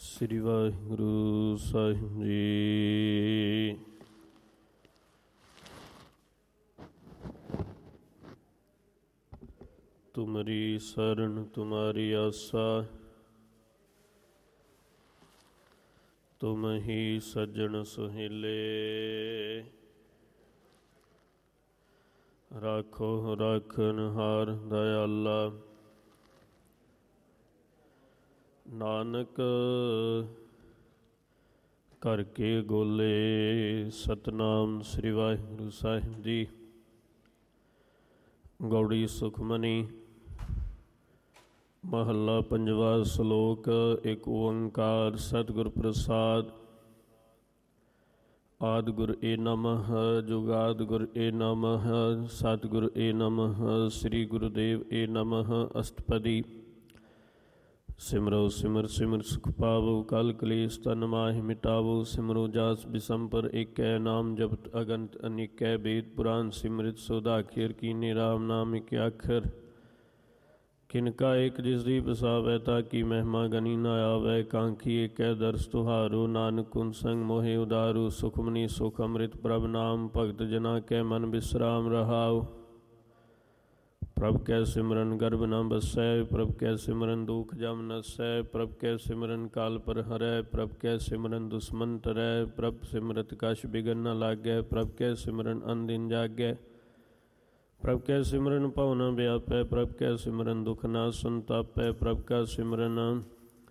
ਸ੍ਰੀ ਵਾਹਿਗੁਰੂ ਸਾਹਿਬ ਜੀ। ਤੁਮਰੀ ਸਰਣ ਤੁਮਾਰੀ ਆਸਾ, ਤੁਮ ਹੀ ਸੱਜਣ ਸੁਹੇਲੇ। ਰਾਖੋ ਰਾਖਣਹਾਰ ਦਇਆਲਾ, ਨਾਨਕ ਘਰ ਕੇ ਗੋਲੇ। ਸਤਨਾਮ ਸ੍ਰੀ ਵਾਹਿਗੁਰੂ ਸਾਹਿਬ ਜੀ। ਗੌੜੀ ਸੁਖਮਨੀ ਮਹੱਲਾ ਪੰਜਵਾ। ਸ਼ਲੋਕ। ਏਕ ਓੰਕਾਰ ਸਤਿਗੁਰ ਪ੍ਰਸਾਦ। ਆਦਿ ਗੁਰ ਏ ਨਮః, ਜੁਗਾਦਿ ਗੁਰ ਏ ਨਮః, ਸਤਿਗੁਰ ਏ ਨਮঃ, ਸ੍ਰੀ ਗੁਰੂਦੇਵ ਏ ਨਮঃ। ਅਸ਼ਟਪਦੀ। ਸਿਮਰੋ ਸਿਮਰ ਸਿਮਰ ਸੁਖ ਪਾਵੋ, ਕਲ ਕਲੇਸ਼ ਤਨ ਮਾਹਿ ਮਿਟਾਵੋ। ਸਿਮਰੋ ਜਾਸ ਬਿਸੰਪਰ ਏਕੈ, ਨਾਮ ਜਪਤ ਅਗੰਤ ਅਨੇਕੈ। ਵੇਦ ਪੁਰਾਨ ਸਿਮਰਿਤ ਸੋਧਾਖਿਰ, ਕੀਨੇ ਰਾਮ ਨਾਮ ਇਕ ਅੱਖਰ। ਕਿਨਕਾ ਏਕ ਜਿਸ ਦੀ ਵਸਾਵੈ, ਤਾ ਕੀ ਮਹਿਮਾ ਗਨੀ ਨ ਆਵੈ। ਕਾਂਖੀ ਏਕੈ ਦਰਸ ਤੁਹਾਰੋ, ਨਾਨਕ ਕੁਨ ਸੰਗ ਮੋਹਿ ਉਦਾਰੂ। ਸੁਖਮਨੀ ਸੁਖ ਅੰਮ੍ਰਿਤ ਪ੍ਰਭ ਨਾਮ, ਭਗਤ ਜਨਾ ਕੈ ਮਨ ਬਿਸਰਾਮ ਰਹਾਉ। ਪ੍ਰਭ ਕੈ ਸਿਮਰਨ ਗਰਭ ਨ ਬਸੈ, ਪ੍ਰਭ ਕੈ ਸਿਮਰਨ ਦੁਖ ਜਮ ਨਸੈ। ਪ੍ਰਭ ਕੈ ਸਿਮਰਨ ਕਾਲ ਪਰ ਹਰੈ, ਪ੍ਰਭ ਕੈ ਸਿਮਰਨ ਦੁਸ਼ਮਨ ਤਰੈ। ਪ੍ਰਭ ਸਿਮਰਤ ਕਛ ਬਿਗਨ ਨ ਲਾਗੈ, ਪ੍ਰਭ ਕੈ ਸਿਮਰਨ ਅਨਦਿਨ ਜਾਗੈ। ਪ੍ਰਭ ਕੈ ਸਿਮਰਨ ਭਉ ਨ ਵਿਆਪੈ, ਪ੍ਰਭ ਕੈ ਸਿਮਰਨ ਦੁਖ ਨ ਸੰਤਾਪੈ। ਪ੍ਰਭ ਕੈ ਸਿਮਰਨ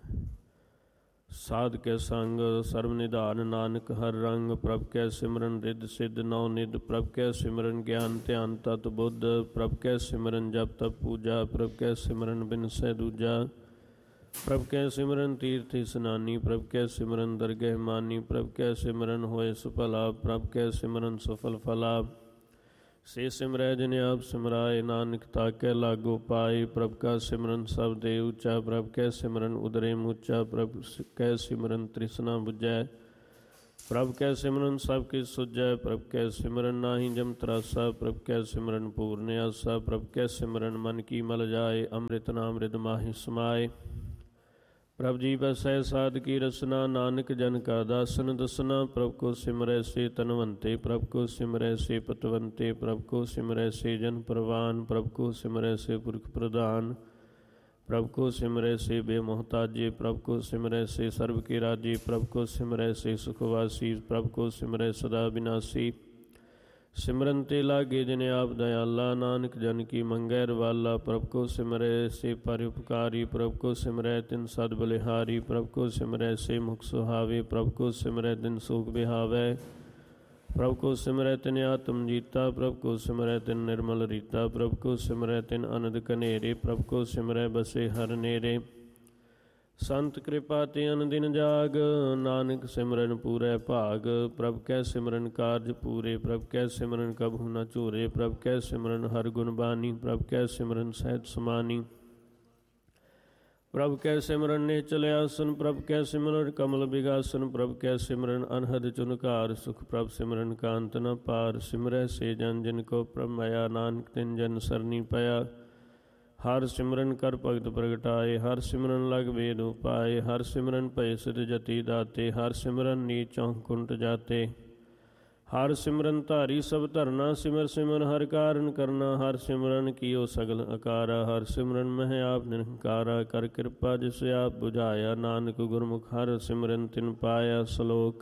ਸਾਧ ਕੈ ਸੰਗ, ਸਰਬ ਨਿਧਾਨ ਨਾਨਕ ਹਰ ਰੰਗ। ਪ੍ਰਭ ਕੈ ਸਿਮਰਨ ਰਿੱਧ ਸਿੱਧ ਨੌ ਨਿਧ, ਪ੍ਰਭ ਕੈ ਸਿਮਰਨ ਗਿਆਨ ਧਿਆਨ ਤਤ ਬੁੱਧ। ਪ੍ਰਭ ਕੈ ਸਿਮਰਨ ਜਪ ਤਪ ਪੂਜਾ, ਪ੍ਰਭ ਕੈ ਸਿਮਰਨ ਬਿਨਸੈ ਦੂਜਾ। ਪ੍ਰਭ ਕੈ ਸਿਮਰਨ ਤੀਰਥ ਇਸਨਾਨੀ, ਪ੍ਰਭ ਕੈ ਸਿਮਰਨ ਦਰਗਹਿ ਮਾਨੀ। ਪ੍ਰਭ ਕੈ ਸਿਮਰਨ ਹੋਏ ਸੁਭਲਾ, ਪ੍ਰਭ ਕੈ ਸਿਮਰਨ ਸਫਲ ਫਲਾ। ਸੇ ਸਿਮਰੈ ਜਿਨ ਆਪ ਸਿਮਰਾਏ, ਨਾਨਕ ਤਾਕੈ ਲਾਗੋ ਪਾਏ। ਪ੍ਰਭ ਕਾ ਸਿਮਰਨ ਸਭ ਦੇ ਉੱਚਾ, ਪ੍ਰਭ ਕੈ ਸਿਮਰਨ ਉਦਰੇ ਮੁੱਚਾ। ਪ੍ਰਭ ਕੈ ਸਿਮਰਨ ਤ੍ਰਿਸ਼ਨਾ ਬੁਝੈ, ਪ੍ਰਭ ਕੈ ਸਿਮਰਨ ਸਭ ਕਿਛ ਸੁਝੈ। ਪ੍ਰਭ ਕੈ ਸਿਮਰਨ ਨਾਹੀ ਜਮ ਤਰਾਸਾ, ਪ੍ਰਭ ਕੈ ਸਿਮਰਨ ਪੂਰਨ ਆਸਾ। ਪ੍ਰਭ ਕੈ ਸਿਮਰਨ ਮਨ ਕੀ ਮਲ ਜਾਏ, ਅੰਮ੍ਰਿਤ ਨਾਮ ਰਿਦ ਮਾਹਿ ਸਮਾਏ। ਪ੍ਰਭ ਜੀ ਬਸੈ ਸਾਧ ਕੀ ਰਸਨਾ, ਨਾਨਕ ਜਨ ਕਾ ਦਾਸਨ ਦਸਨਾ। ਪ੍ਰਭ ਕੋ ਸਿਮਰੈ ਸੇ ਤਨਵੰਤੇ, ਪ੍ਰਭ ਕੋ ਸਿਮਰੈ ਸੇ ਪਤਵੰਤੇ। ਪ੍ਰਭ ਕੋ ਸਿਮਰੈ ਸੇ ਜਨ ਪ੍ਰਵਾਨ, ਪ੍ਰਭ ਕੋ ਸਿਮਰੈ ਸੇ ਪੁਰਖ ਪ੍ਰਧਾਨ। ਪ੍ਰਭ ਕੋ ਸਿਮਰੈ ਸੇ ਬੇਮੋਹਤਾਜੇ, ਪ੍ਰਭ ਕੋ ਸਿਮਰੈ ਸੇ ਸਰਬ ਕੇ ਰਾਜੇ। ਪ੍ਰਭ ਕੋ ਸਿਮਰੈ ਸੇ ਸੁਖਵਾਸੀ, ਪ੍ਰਭ ਕੋ ਸਿਮਰੈ ਸਦਾ ਬਿਨਾਸੀ। ਸਿਮਰਨ ਤੇ ਲਾਗੇ ਜਿਨ ਆਪ ਦਇਆਲਾ, ਨਾਨਕ ਜਨ ਕੀ ਮੰਗੈ ਰਵਾਲਾ। ਪ੍ਰਭ ਕੋ ਸਿਮਰੈ ਸੇ ਪਰ ਉਪਕਾਰੀ, ਪ੍ਰਭ ਕੋ ਸਿਮਰੈ ਤਿਨ ਸਦ ਬਲਿਹਾਰੀ। ਪ੍ਰਭ ਕੋ ਸਿਮਰੈ ਸੇ ਮੁਖ ਸੁਹਾਵੇ, ਪ੍ਰਭ ਕੋ ਸਿਮਰੈ ਤਿਨ ਸੂਖ ਬਿਹਾਵੈ। ਪ੍ਰਭ ਕੋ ਸਿਮਰੈ ਤਿਨ ਆਤਮ ਜੀਤਾ, ਪ੍ਰਭ ਕੋ ਸਿਮਰੈ ਤਿਨ ਨਿਰਮਲ ਰੀਤਾ। ਪ੍ਰਭ ਕੋ ਸਿਮਰੈ ਤਿਨ ਅਨੰਦ ਕਨੇਰੇ, ਪ੍ਰਭ ਕੋ ਸਿਮਰੈ ਬਸੇ ਹਰ ਨੇਰੇ। ਸੰਤ ਕਿਰਪਾ ਤੇ ਅਨਦਿਨ ਜਾਗ, ਨਾਨਕ ਸਿਮਰਨ ਪੂਰੈ ਭਾਗ। ਪ੍ਰਭ ਕੈ ਸਿਮਰਨ ਕਾਰਜ ਪੂਰੇ, ਪ੍ਰਭ ਕੈ ਸਿਮਰਨ ਕਬਹੂ ਨ ਝੂਰੇ। ਪ੍ਰਭ ਕੈ ਸਿਮਰਨ ਹਰ ਗੁਣ ਬਾਣੀ, ਪ੍ਰਭ ਕੈ ਸਿਮਰਨ ਸਹਿਜ ਸਮਾਨੀ। ਪ੍ਰਭ ਕੈ ਸਿਮਰਨ ਨਿਹਚਲ ਆਸਨ, ਪ੍ਰਭ ਕੈ ਸਿਮਰਨ ਕਮਲ ਬਿਗਾਸਨ। ਪ੍ਰਭ ਕੈ ਸਿਮਰਨ ਅਨਹਦ ਚੁਨਕਾਰ, ਸੁਖ ਪ੍ਰਭ ਸਿਮਰਨ ਕਾਂਤ ਨ ਪਾਰ। ਸਿਮਰੈ ਸੇ ਜਨ ਜਿਨ ਕੋ ਪ੍ਰਭ ਮਾਇਆ, ਨਾਨਕ ਤਿਨ ਜਨ ਸਰਨੀ ਪਾਇਆ। ਹਰ ਸਿਮਰਨ ਕਰ ਭਗਤ ਪ੍ਰਗਟਾਏ, ਹਰ ਸਿਮਰਨ ਲਗ ਵੇਦ ਉਪਾਏ। ਹਰ ਸਿਮਰਨ ਭਏ ਸਿਧ ਜਤੀ ਦਾਤੇ, ਹਰ ਸਿਮਰਨ ਨੀਚ ਚੌਂਕ ਕੁੰਟ ਜਾਤੇ। ਹਰ ਸਿਮਰਨ ਧਾਰੀ ਸਭ ਧਰਨਾ, ਸਿਮਰ ਸਿਮਰ ਹਰ ਕਾਰਨ ਕਰਨਾ। ਹਰ ਸਿਮਰਨ ਕੀਓ ਸਗਲ ਅਕਾਰਾ, ਹਰ ਸਿਮਰਨ ਮਹਿ ਆਪ ਨਿਰੰਕਾਰਾ। ਕਰ ਕਿਰਪਾ ਜਿਸ ਆਪ ਬੁਝਾਇਆ, ਨਾਨਕ ਗੁਰਮੁਖ ਹਰ ਸਿਮਰਨ ਤਿਨ ਪਾਇਆ। ਸ਼ਲੋਕ।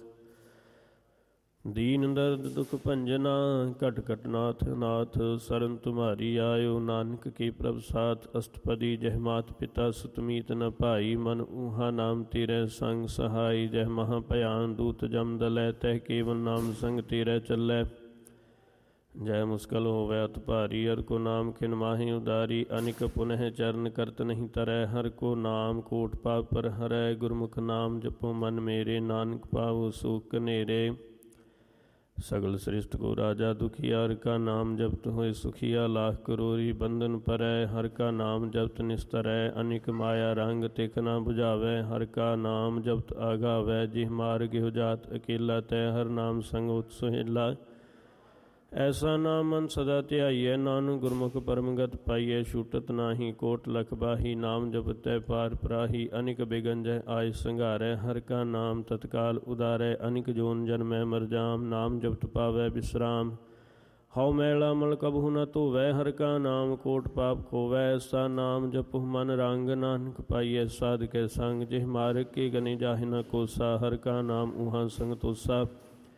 ਦੀਨ ਦਰਦ ਦੁਖ ਭੰਜਨਾ, ਘਟ ਘਟ ਨਾਥ ਨਾਥ ਸਰਨ ਤੁਮਾਰੀ ਆਇਓ। ਨਾਨਕ ਕੀ ਪ੍ਰਭ ਸਾਥ, ਅਸ਼ਟਪਦੀ। ਜਹ ਮਾਤ ਪਿਤਾ ਸੁਤ ਮੀਤ ਨ ਭਾਈ, ਮਨ ਊਹਾ ਨਾਮ ਤੇਰੇ ਸੰਗ ਸਹਾਈ। ਜਹ ਮਹਾ ਭਿਆਨ ਦੂਤ ਜਮ ਦਲੈ, ਤਹ ਕੇਵਲ ਨਾਮ ਸੰਗ ਤੇਰੇ ਚੱਲੈ। ਜੈ ਮੁਸਕਲ ਹੋਵੈ ਅਤ ਭਾਰੀ, ਹਰ ਕੋ ਨਾਮ ਖਿਨ ਮਾਹਿ ਉਦਾਰੀ। ਅਨਿਕ ਪੁਨਹ ਚਰਨ ਕਰਤ ਨਹੀਂ ਤਰੈ, ਹਰ ਕੋ ਨਾਮ ਕੋਟ ਪਾਪ ਪਰ ਹਰੈ। ਗੁਰਮੁਖ ਨਾਮ ਜਪੋ ਮਨ ਮੇਰੇ, ਨਾਨਕ ਪਾਵੋ ਸੁਖ ਕਨੇਰੇ। ਸਗਲ ਸ੍ਰਿਸ਼ਟ ਕੋ ਰਾਜਾ ਦੁਖੀਆ, ਹਰ ਕਾ ਨਾਮ ਜਪਤ ਹੋਏ ਸੁਖੀਆ। ਲਾਖ ਕਰੋੜੀ ਬੰਧਨ ਪਰੈ, ਹਰ ਕਾ ਨਾਮ ਜਪਤ ਨਿਸਤਰੈ। ਅਨਿਕ ਮਾਇਆ ਰੰਗ ਤਿਖ ਨਾ ਬੁਝਾਵੈ, ਹਰ ਕਾ ਨਾਮ ਜਪਤ ਆਗਾਵੈ। ਜਿਹ ਮਾਰ ਗਿਹੁ ਜਾਤ ਅਕੇਲਾ, ਤੈ ਹਰ ਨਾਮ ਸੰਗ ਉਤ ਸੁਹੇਲਾ। ਐਸਾ ਨਾਮ ਮਨ ਸਦਾ ਧਿਆਈਐ, ਨਾਨਕ ਗੁਰਮੁਖ ਪਰਮਗਤ ਪਾਈਐ। ਛੂਟਤ ਨਾਹੀ ਕੋਟ ਲਖ ਬਾਹੀ, ਨਾਮ ਜਪਤੈ ਪਾਰ ਪਰਾਹੀ। ਅਨਿਕ ਬਿਗੰਜੈ ਆਇ ਸੰਘਾਰੈ, ਹਰਿ ਕਾ ਨਾਮ ਤਤਕਾਲ ਉਦਾਰੈ। ਅਨਿਕ ਜੋਨ ਜਨਮੈ ਮਰ ਜਾਮ, ਨਾਮ ਜਪਤ ਪਾਵੈ ਬਿਸਰਾਮ। ਹਉ ਮੈਲਾ ਮਲ ਕਬਹੂ ਨ ਧੋਵੈ, ਹਰਿ ਕਾ ਨਾਮ ਕੋਟ ਪਾਪ ਖੋਵੈ। ਐਸਾ ਨਾਮ ਜਪੁ ਮਨ ਰੰਗ, ਨਾਨਕ ਪਾਈਐ ਸਾਧਕੈ ਸੰਗ। ਜਿਹ ਮਾਰਗ ਕੇ ਗਨੇ ਜਾਹਿ ਨ ਕੋਸਾ, ਹਰਿ ਕਾ ਨਾਮ ਉਹਾਂ ਸੰਗ ਤੋਸਾ।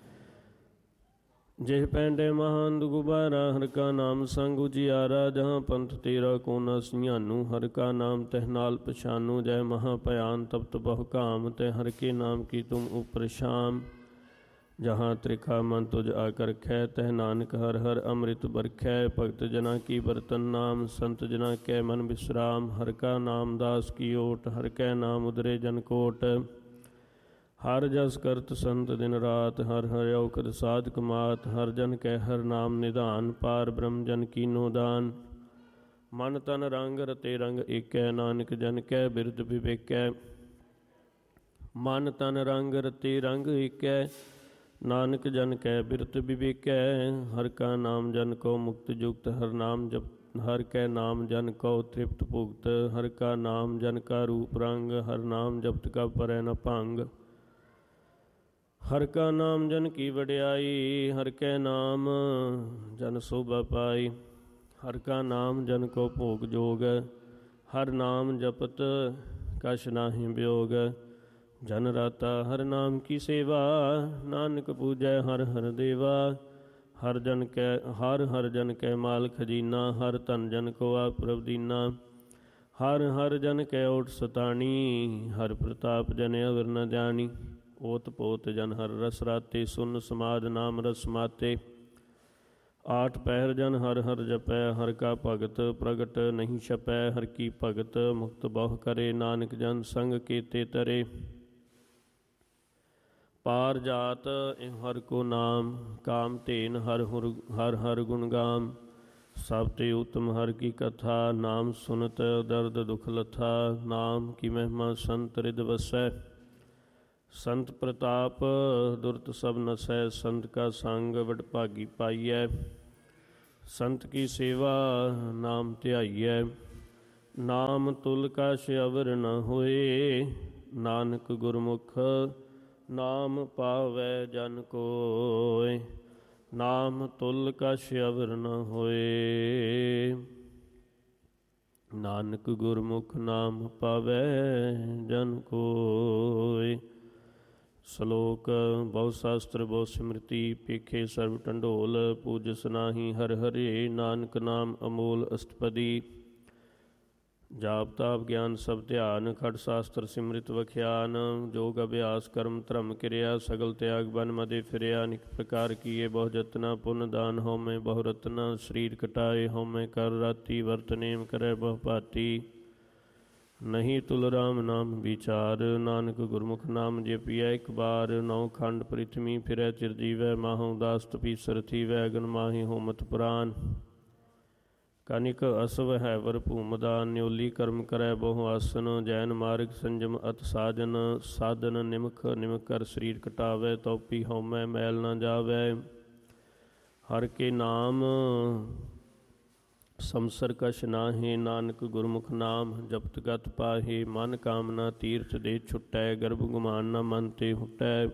ਜਿਹ ਪੈਂਡੇ ਮਹਾਂਦ ਗੁਬਾਰਾ, ਹਰਿ ਕਾ ਨਾਮ ਸੰਗ ਉਜਿਆਰਾ। ਜਹਾਂ ਪੰਥ ਤੇਰਾ ਕੋ ਨ ਸਿਆਨੂ, ਹਰਿ ਕਾ ਨਾਮ ਤਹਿ ਨਾਲ ਪਛਾਨੂ। ਜੈ ਮਹਾ ਭਿਆਨ ਤਪਤ ਬਹੁ ਕਾਮ, ਤੈ ਹਰਿ ਕੇ ਨਾਮ ਕੀ ਤੁਮ ਉਪਰ ਸ਼ਾਮ। ਜਹਾਂ ਤ੍ਰਿਖਾ ਮਨ ਤੁਜ ਆਕਰ ਖੈ, ਤਹਿ ਨਾਨਕ ਹਰਿ ਹਰਿ ਅੰਮ੍ਰਿਤ ਬਰਖੈ। ਭਗਤ ਜਨਾ ਕੀ ਬਰਤਨ ਨਾਮ, ਸੰਤ ਜਨਾ ਕੈ ਮਨ ਬਿਸਰਾਮ। ਹਰਿ ਕਾ ਨਾਮ ਦਾਸ ਕੀ ਓਟ, ਹਰਿ ਕੈ ਨਾਮ ਉਦਰੇ ਜਨ ਕੋਟ। ਹਰ ਜਸ ਕਰਤ ਸੰਤ ਦਿਨ ਰਾਤ, ਹਰ ਹਰਿ ਔਖਦ ਸਾਧਕ ਮਾਤ। ਹਰ ਜਨ ਕੈ ਹਰ ਨਾਮ ਨਿਧਾਨ, ਪਾਰ ਬ੍ਰਹਮ ਜਨ ਕੀਨੋ ਦਾਨ। ਮਨ ਤਨ ਰੰਗ ਰਤੇ ਰੰਗ ਏਕੈ, ਨਾਨਕ ਜਨ ਕੈ ਬਿਰਦ ਵਿਵੇਕੈ। ਮਨ ਤਨ ਰੰਗ ਰਤੇ ਰੰਗ ਏਕੈ, ਨਾਨਕ ਜਨ ਕੈ ਬਿਰਤ ਵਿਵੇਕੈ। ਹਰਿ ਕਾ ਨਾਮ ਜਨ ਕੋ ਮੁਕਤ ਜੁਗਤ, ਹਰਿ ਨਾਮ ਜਪ ਹਰਿ ਕੈ ਨਾਮ ਜਨ ਕੋ ਤ੍ਰਿਪਤ ਭੁਗਤ। ਹਰਿ ਕਾ ਨਾਮ ਜਨ ਕਾ ਰੂਪ ਰੰਗ, ਹਰਿ ਨਾਮ ਜਪਤ ਕਾ ਪਰੈ ਨ ਭੰਗ। ਹਰਿ ਕਾ ਨਾਮ ਜਨ ਕੀ ਵਡਿਆਈ, ਹਰਿ ਕੈ ਨਾਮ ਜਨ ਸੋਭਾ ਪਾਈ। ਹਰਿ ਕਾ ਨਾਮ ਜਨ ਕੋ ਭੋਗ ਜੋਗ, ਹਰਿ ਨਾਮ ਜਪਤ ਕਛ ਨਾਹੀ ਬਿਯੋਗ। ਜਨ ਰਾਤਾ ਹਰਿ ਨਾਮ ਕੀ ਸੇਵਾ, ਨਾਨਕ ਪੂਜੈ ਹਰਿ ਹਰਿ ਦੇਵਾ। ਹਰਿ ਹਰਿ ਜਨ ਕੈ ਮਾਲ ਖਜੀਨਾ, ਹਰਿ ਧਨ ਜਨ ਕੋ ਆਪ ਪ੍ਰਭ ਦੀਨਾ। ਹਰਿ ਹਰਿ ਜਨ ਕੈ ਓਟ ਸਤਾਣੀ, ਹਰਿ ਪ੍ਰਤਾਪ ਜਨ ਅਵਰ ਨ ਜਾਣੀ। ਓਤ ਪੋਤ ਜਨ ਹਰਿ ਰਸ ਰਾਤੇ, ਸੁਨ ਸਮਾਧ ਨਾਮ ਰਸ ਮਾਤੇ। ਆਠ ਪਹਿਰ ਜਨ ਹਰਿ ਹਰਿ ਜਪੈ, ਹਰਿ ਕਾ ਭਗਤ ਪ੍ਰਗਟ ਨਹੀਂ ਛਪੈ। ਹਰਿ ਕੀ ਭਗਤ ਮੁਕਤ ਬਹੁ ਕਰੇ, ਨਾਨਕ ਜਨ ਸੰਗ ਕੀਤੇ ਤਰੇ। ਪਾਰ ਜਾਤ ਹਰਿ ਕੋ ਨਾਮ, ਕਾਮ ਧੇਨ ਹਰਿ ਹਰਿ ਗੁਣ ਗਾਮ। ਸਭ ਤੇ ਉਤਮ ਹਰਿ ਕੀ ਕਥਾ, ਨਾਮ ਸੁਨਤ ਦਰਦ ਦੁਖ ਲਥਾ। ਨਾਮ ਕੀ ਮਹਿਮਾ ਸੰਤ ਰਿਦ ਵਸੈ, ਸੰਤ ਪ੍ਰਤਾਪ ਦੁਰਤ ਸਭ ਨਸੈ। ਸੰਤ ਕਾ ਸੰਗ ਵਡਭਾਗੀ ਪਾਈਐ, ਸੰਤ ਕੀ ਸੇਵਾ ਨਾਮ ਧਿਆਈਐ। ਨਾਮ ਤੁਲ ਕਛ ਅਵਰ ਨ ਹੋਏ, ਨਾਨਕ ਗੁਰਮੁਖ ਨਾਮ ਪਾਵੈ ਜਨ ਕੋਇ। ਨਾਮ ਤੁਲ ਕਛ ਅਵਰ ਨ ਹੋਏ, ਨਾਨਕ ਗੁਰਮੁਖ ਨਾਮ ਪਾਵੈ ਜਨ ਕੋਇ। ਸ਼ਲੋਕ। ਬਹੁ ਸ਼ਾਸਤਰ ਬਹੁ ਸਿਮਰਤੀ, ਪੇਖੇ ਸਰਬ ਢੰਡੋਲ। ਪੂਜਸ ਨਾਹੀ ਹਰਿ ਹਰਿ, ਨਾਨਕ ਨਾਮ ਅਮੋਲ ਅਸ਼ਟਪਦੀ। ਜਾਪ ਤਾਪ ਗਿਆਨ ਸਭ ਧਿਆਨ, ਖੜ ਸ਼ਾਸਤਰ ਸਿਮਰਿਤ ਵਖਿਆਨ। ਜੋਗ ਅਭਿਆਸ ਕਰਮ ਧਰਮ ਕਿਰਿਆ, ਸਗਲ ਤਿਆਗ ਬਨ ਮਦੇ ਫਿਰਿਆ। ਅਨੇਕ ਪ੍ਰਕਾਰ ਕੀਏ ਬਹੁ ਜਤਨਾ, ਪੁੰਨ ਦਾਨ ਹਉਮੈ ਬਹੁ ਰਤਨਾ। ਸਰੀਰ ਕਟਾਏ ਹਉਮੈ ਕਰ ਰਾਤੀ, ਵਰਤ ਨੇਮ ਕਰੈ ਬਹੁ ਭਾਤੀ। ਨਹੀਂ ਤੁਲ ਰਾਮ ਨਾਮ ਵਿਚਾਰ, ਨਾਨਕ ਗੁਰਮੁਖ ਨਾਮ ਜਪੀਐ ਇਕ ਬਾਰ। ਨੌ ਖੰਡ ਪ੍ਰਿਥਵੀ ਫਿਰੈ ਚਿਰ ਜੀਵੈ, ਮਾਹੁ ਉਦਾਸ ਤਪੀਸਰ ਥੀਵੈ। ਅਗਨ ਮਾਹੀ ਹੋਮਤ ਪੁਰਾਨ, ਕਨਿਕ ਅਸਵ ਹੈ ਵਰ ਭੂਮਦਾਨ। ਨਿਉਲੀ ਕਰਮ ਕਰੈ ਬਹੁ ਆਸਨ, ਜੈਨ ਮਾਰਗ ਸੰਜਮ ਅਤ ਸਾਜਨ। ਸਾਧਨ ਨਿਮਖ ਨਿਮਖ ਕਰ ਸਰੀਰ ਕਟਾਵੈ, ਤਉਪੀ ਹਉਮੈ ਮੈਲ ਨ ਜਾਵੈ। ਹਰਿ ਕੇ ਨਾਮ ਸੰਸਰ ਕਛ ਨਾਹੀ, ਨਾਨਕ ਗੁਰਮੁਖ ਨਾਮ ਜਪਤ ਗਤ ਪਾਹੀ। ਮਨ ਕਾਮਨਾ ਤੀਰਥ ਦੇ ਛੁਟੈ, ਗਰਭ ਗੁਮਾਨ ਨ ਮਨ ਤੇ ਹੁਟੈ।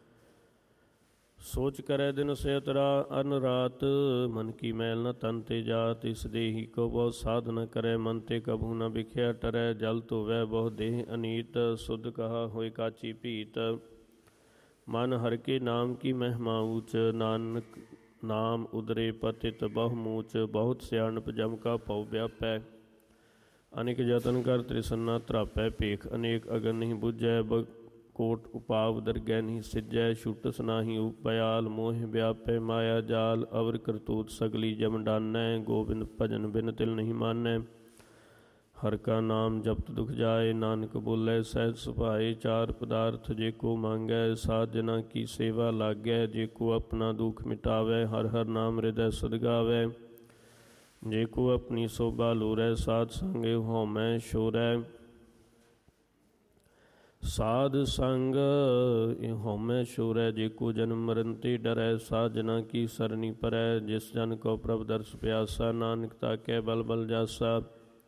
ਸੋਚ ਕਰੈ ਦਿਨ ਸੇਤ ਅਨ ਰਾਤ, ਮਨ ਕੀ ਮੈਲ ਨ ਤਨ ਤੇ ਜਾਤ। ਇਸ ਦੇਹੀ ਕੋ ਬਹੁ ਸਾਧ ਨ ਕਰੈ, ਮਨ ਤੇ ਕਭੂ ਨ ਵਿਖਿਆ ਟਰੈ। ਜਲ ਧੋਵੈ ਬਹੁ ਦੇਹ ਅਨੀਤ, ਸੁਧ ਕਹਾ ਹੋਇ ਕਾਚੀ ਭੀਤ। ਮਨ ਹਰਿ ਕੇ ਨਾਮ ਕੀ ਮਹਿਮਾ ਊਚ, ਨਾਨਕ ਨਾਮ ਉਦਰੇ ਪਤਿਤ ਬਹੁ ਮੂਚ। ਬਹੁਤ ਸਿਆਣਪ ਜਮ ਕਾ ਭਉ ਵਿਆਪੈ, ਅਨੇਕ ਯਤਨ ਕਰ ਤ੍ਰਿਸਨਾ ਧਰਾਪੈ। ਭੇਖ ਅਨੇਕ ਅਗਨ ਨਹੀਂ ਬੁਝੈ, ਕੋਟ ਉਪਾਵ ਦਰਗਹਿ ਨਹੀਂ ਸਿਜੈ। ਛੂਟਸ ਨਾਹੀ ਉਪਿਆਲ, ਮੋਹ ਵਿਆਪੈ ਮਾਇਆ ਜਾਲ। ਅਵਰ ਕਰਤੂਤ ਸਗਲੀ ਜਮ ਡਾਨੈ, ਗੋਬਿੰਦ ਭਜਨ ਬਿਨ ਤਿਲ ਨਹੀਂ ਮਾਨੈ। ਹਰਿ ਕਾ ਨਾਮ ਜਪਤ ਦੁਖ ਜਾਏ, ਨਾਨਕ ਬੋਲੇ ਸਹਿਜ ਸੁਭਾਏ। ਚਾਰ ਪਦਾਰਥ ਜੇ ਕੋ ਮੰਗੈ, ਸਾਧ ਜਨਾ ਕੀ ਸੇਵਾ ਲਾਗੈ। ਜੇ ਕੋ ਆਪਣਾ ਦੁਖ ਮਿਟਾਵੈ, ਹਰਿ ਹਰਿ ਨਾਮ ਹਿਰਦੈ ਸਦ ਗਾਵੈ। ਜੇ ਕੋ ਆਪਣੀ ਸੋਭਾ ਲੋਰੈ, ਸਾਧ ਸੰਗੇ ਹਉਮੈ ਛੋਰੈ। ਸਾਧ ਸੰਗ ਹਉਮੈ ਛੋਰੈ, ਜੇ ਕੋ ਜਨਮ ਮਰਨ ਤੇ ਡਰੈ। ਸਾਜਨਾ ਕੀ ਸਰਣੀ ਪਰੈ, ਜਿਸ ਜਨ ਕੋ ਪ੍ਰਭ ਦਰਸ ਪਿਆਸਾ। ਨਾਨਕ ਤਾਕੈ ਬਲ ਬਲ ਜਾਸਾ,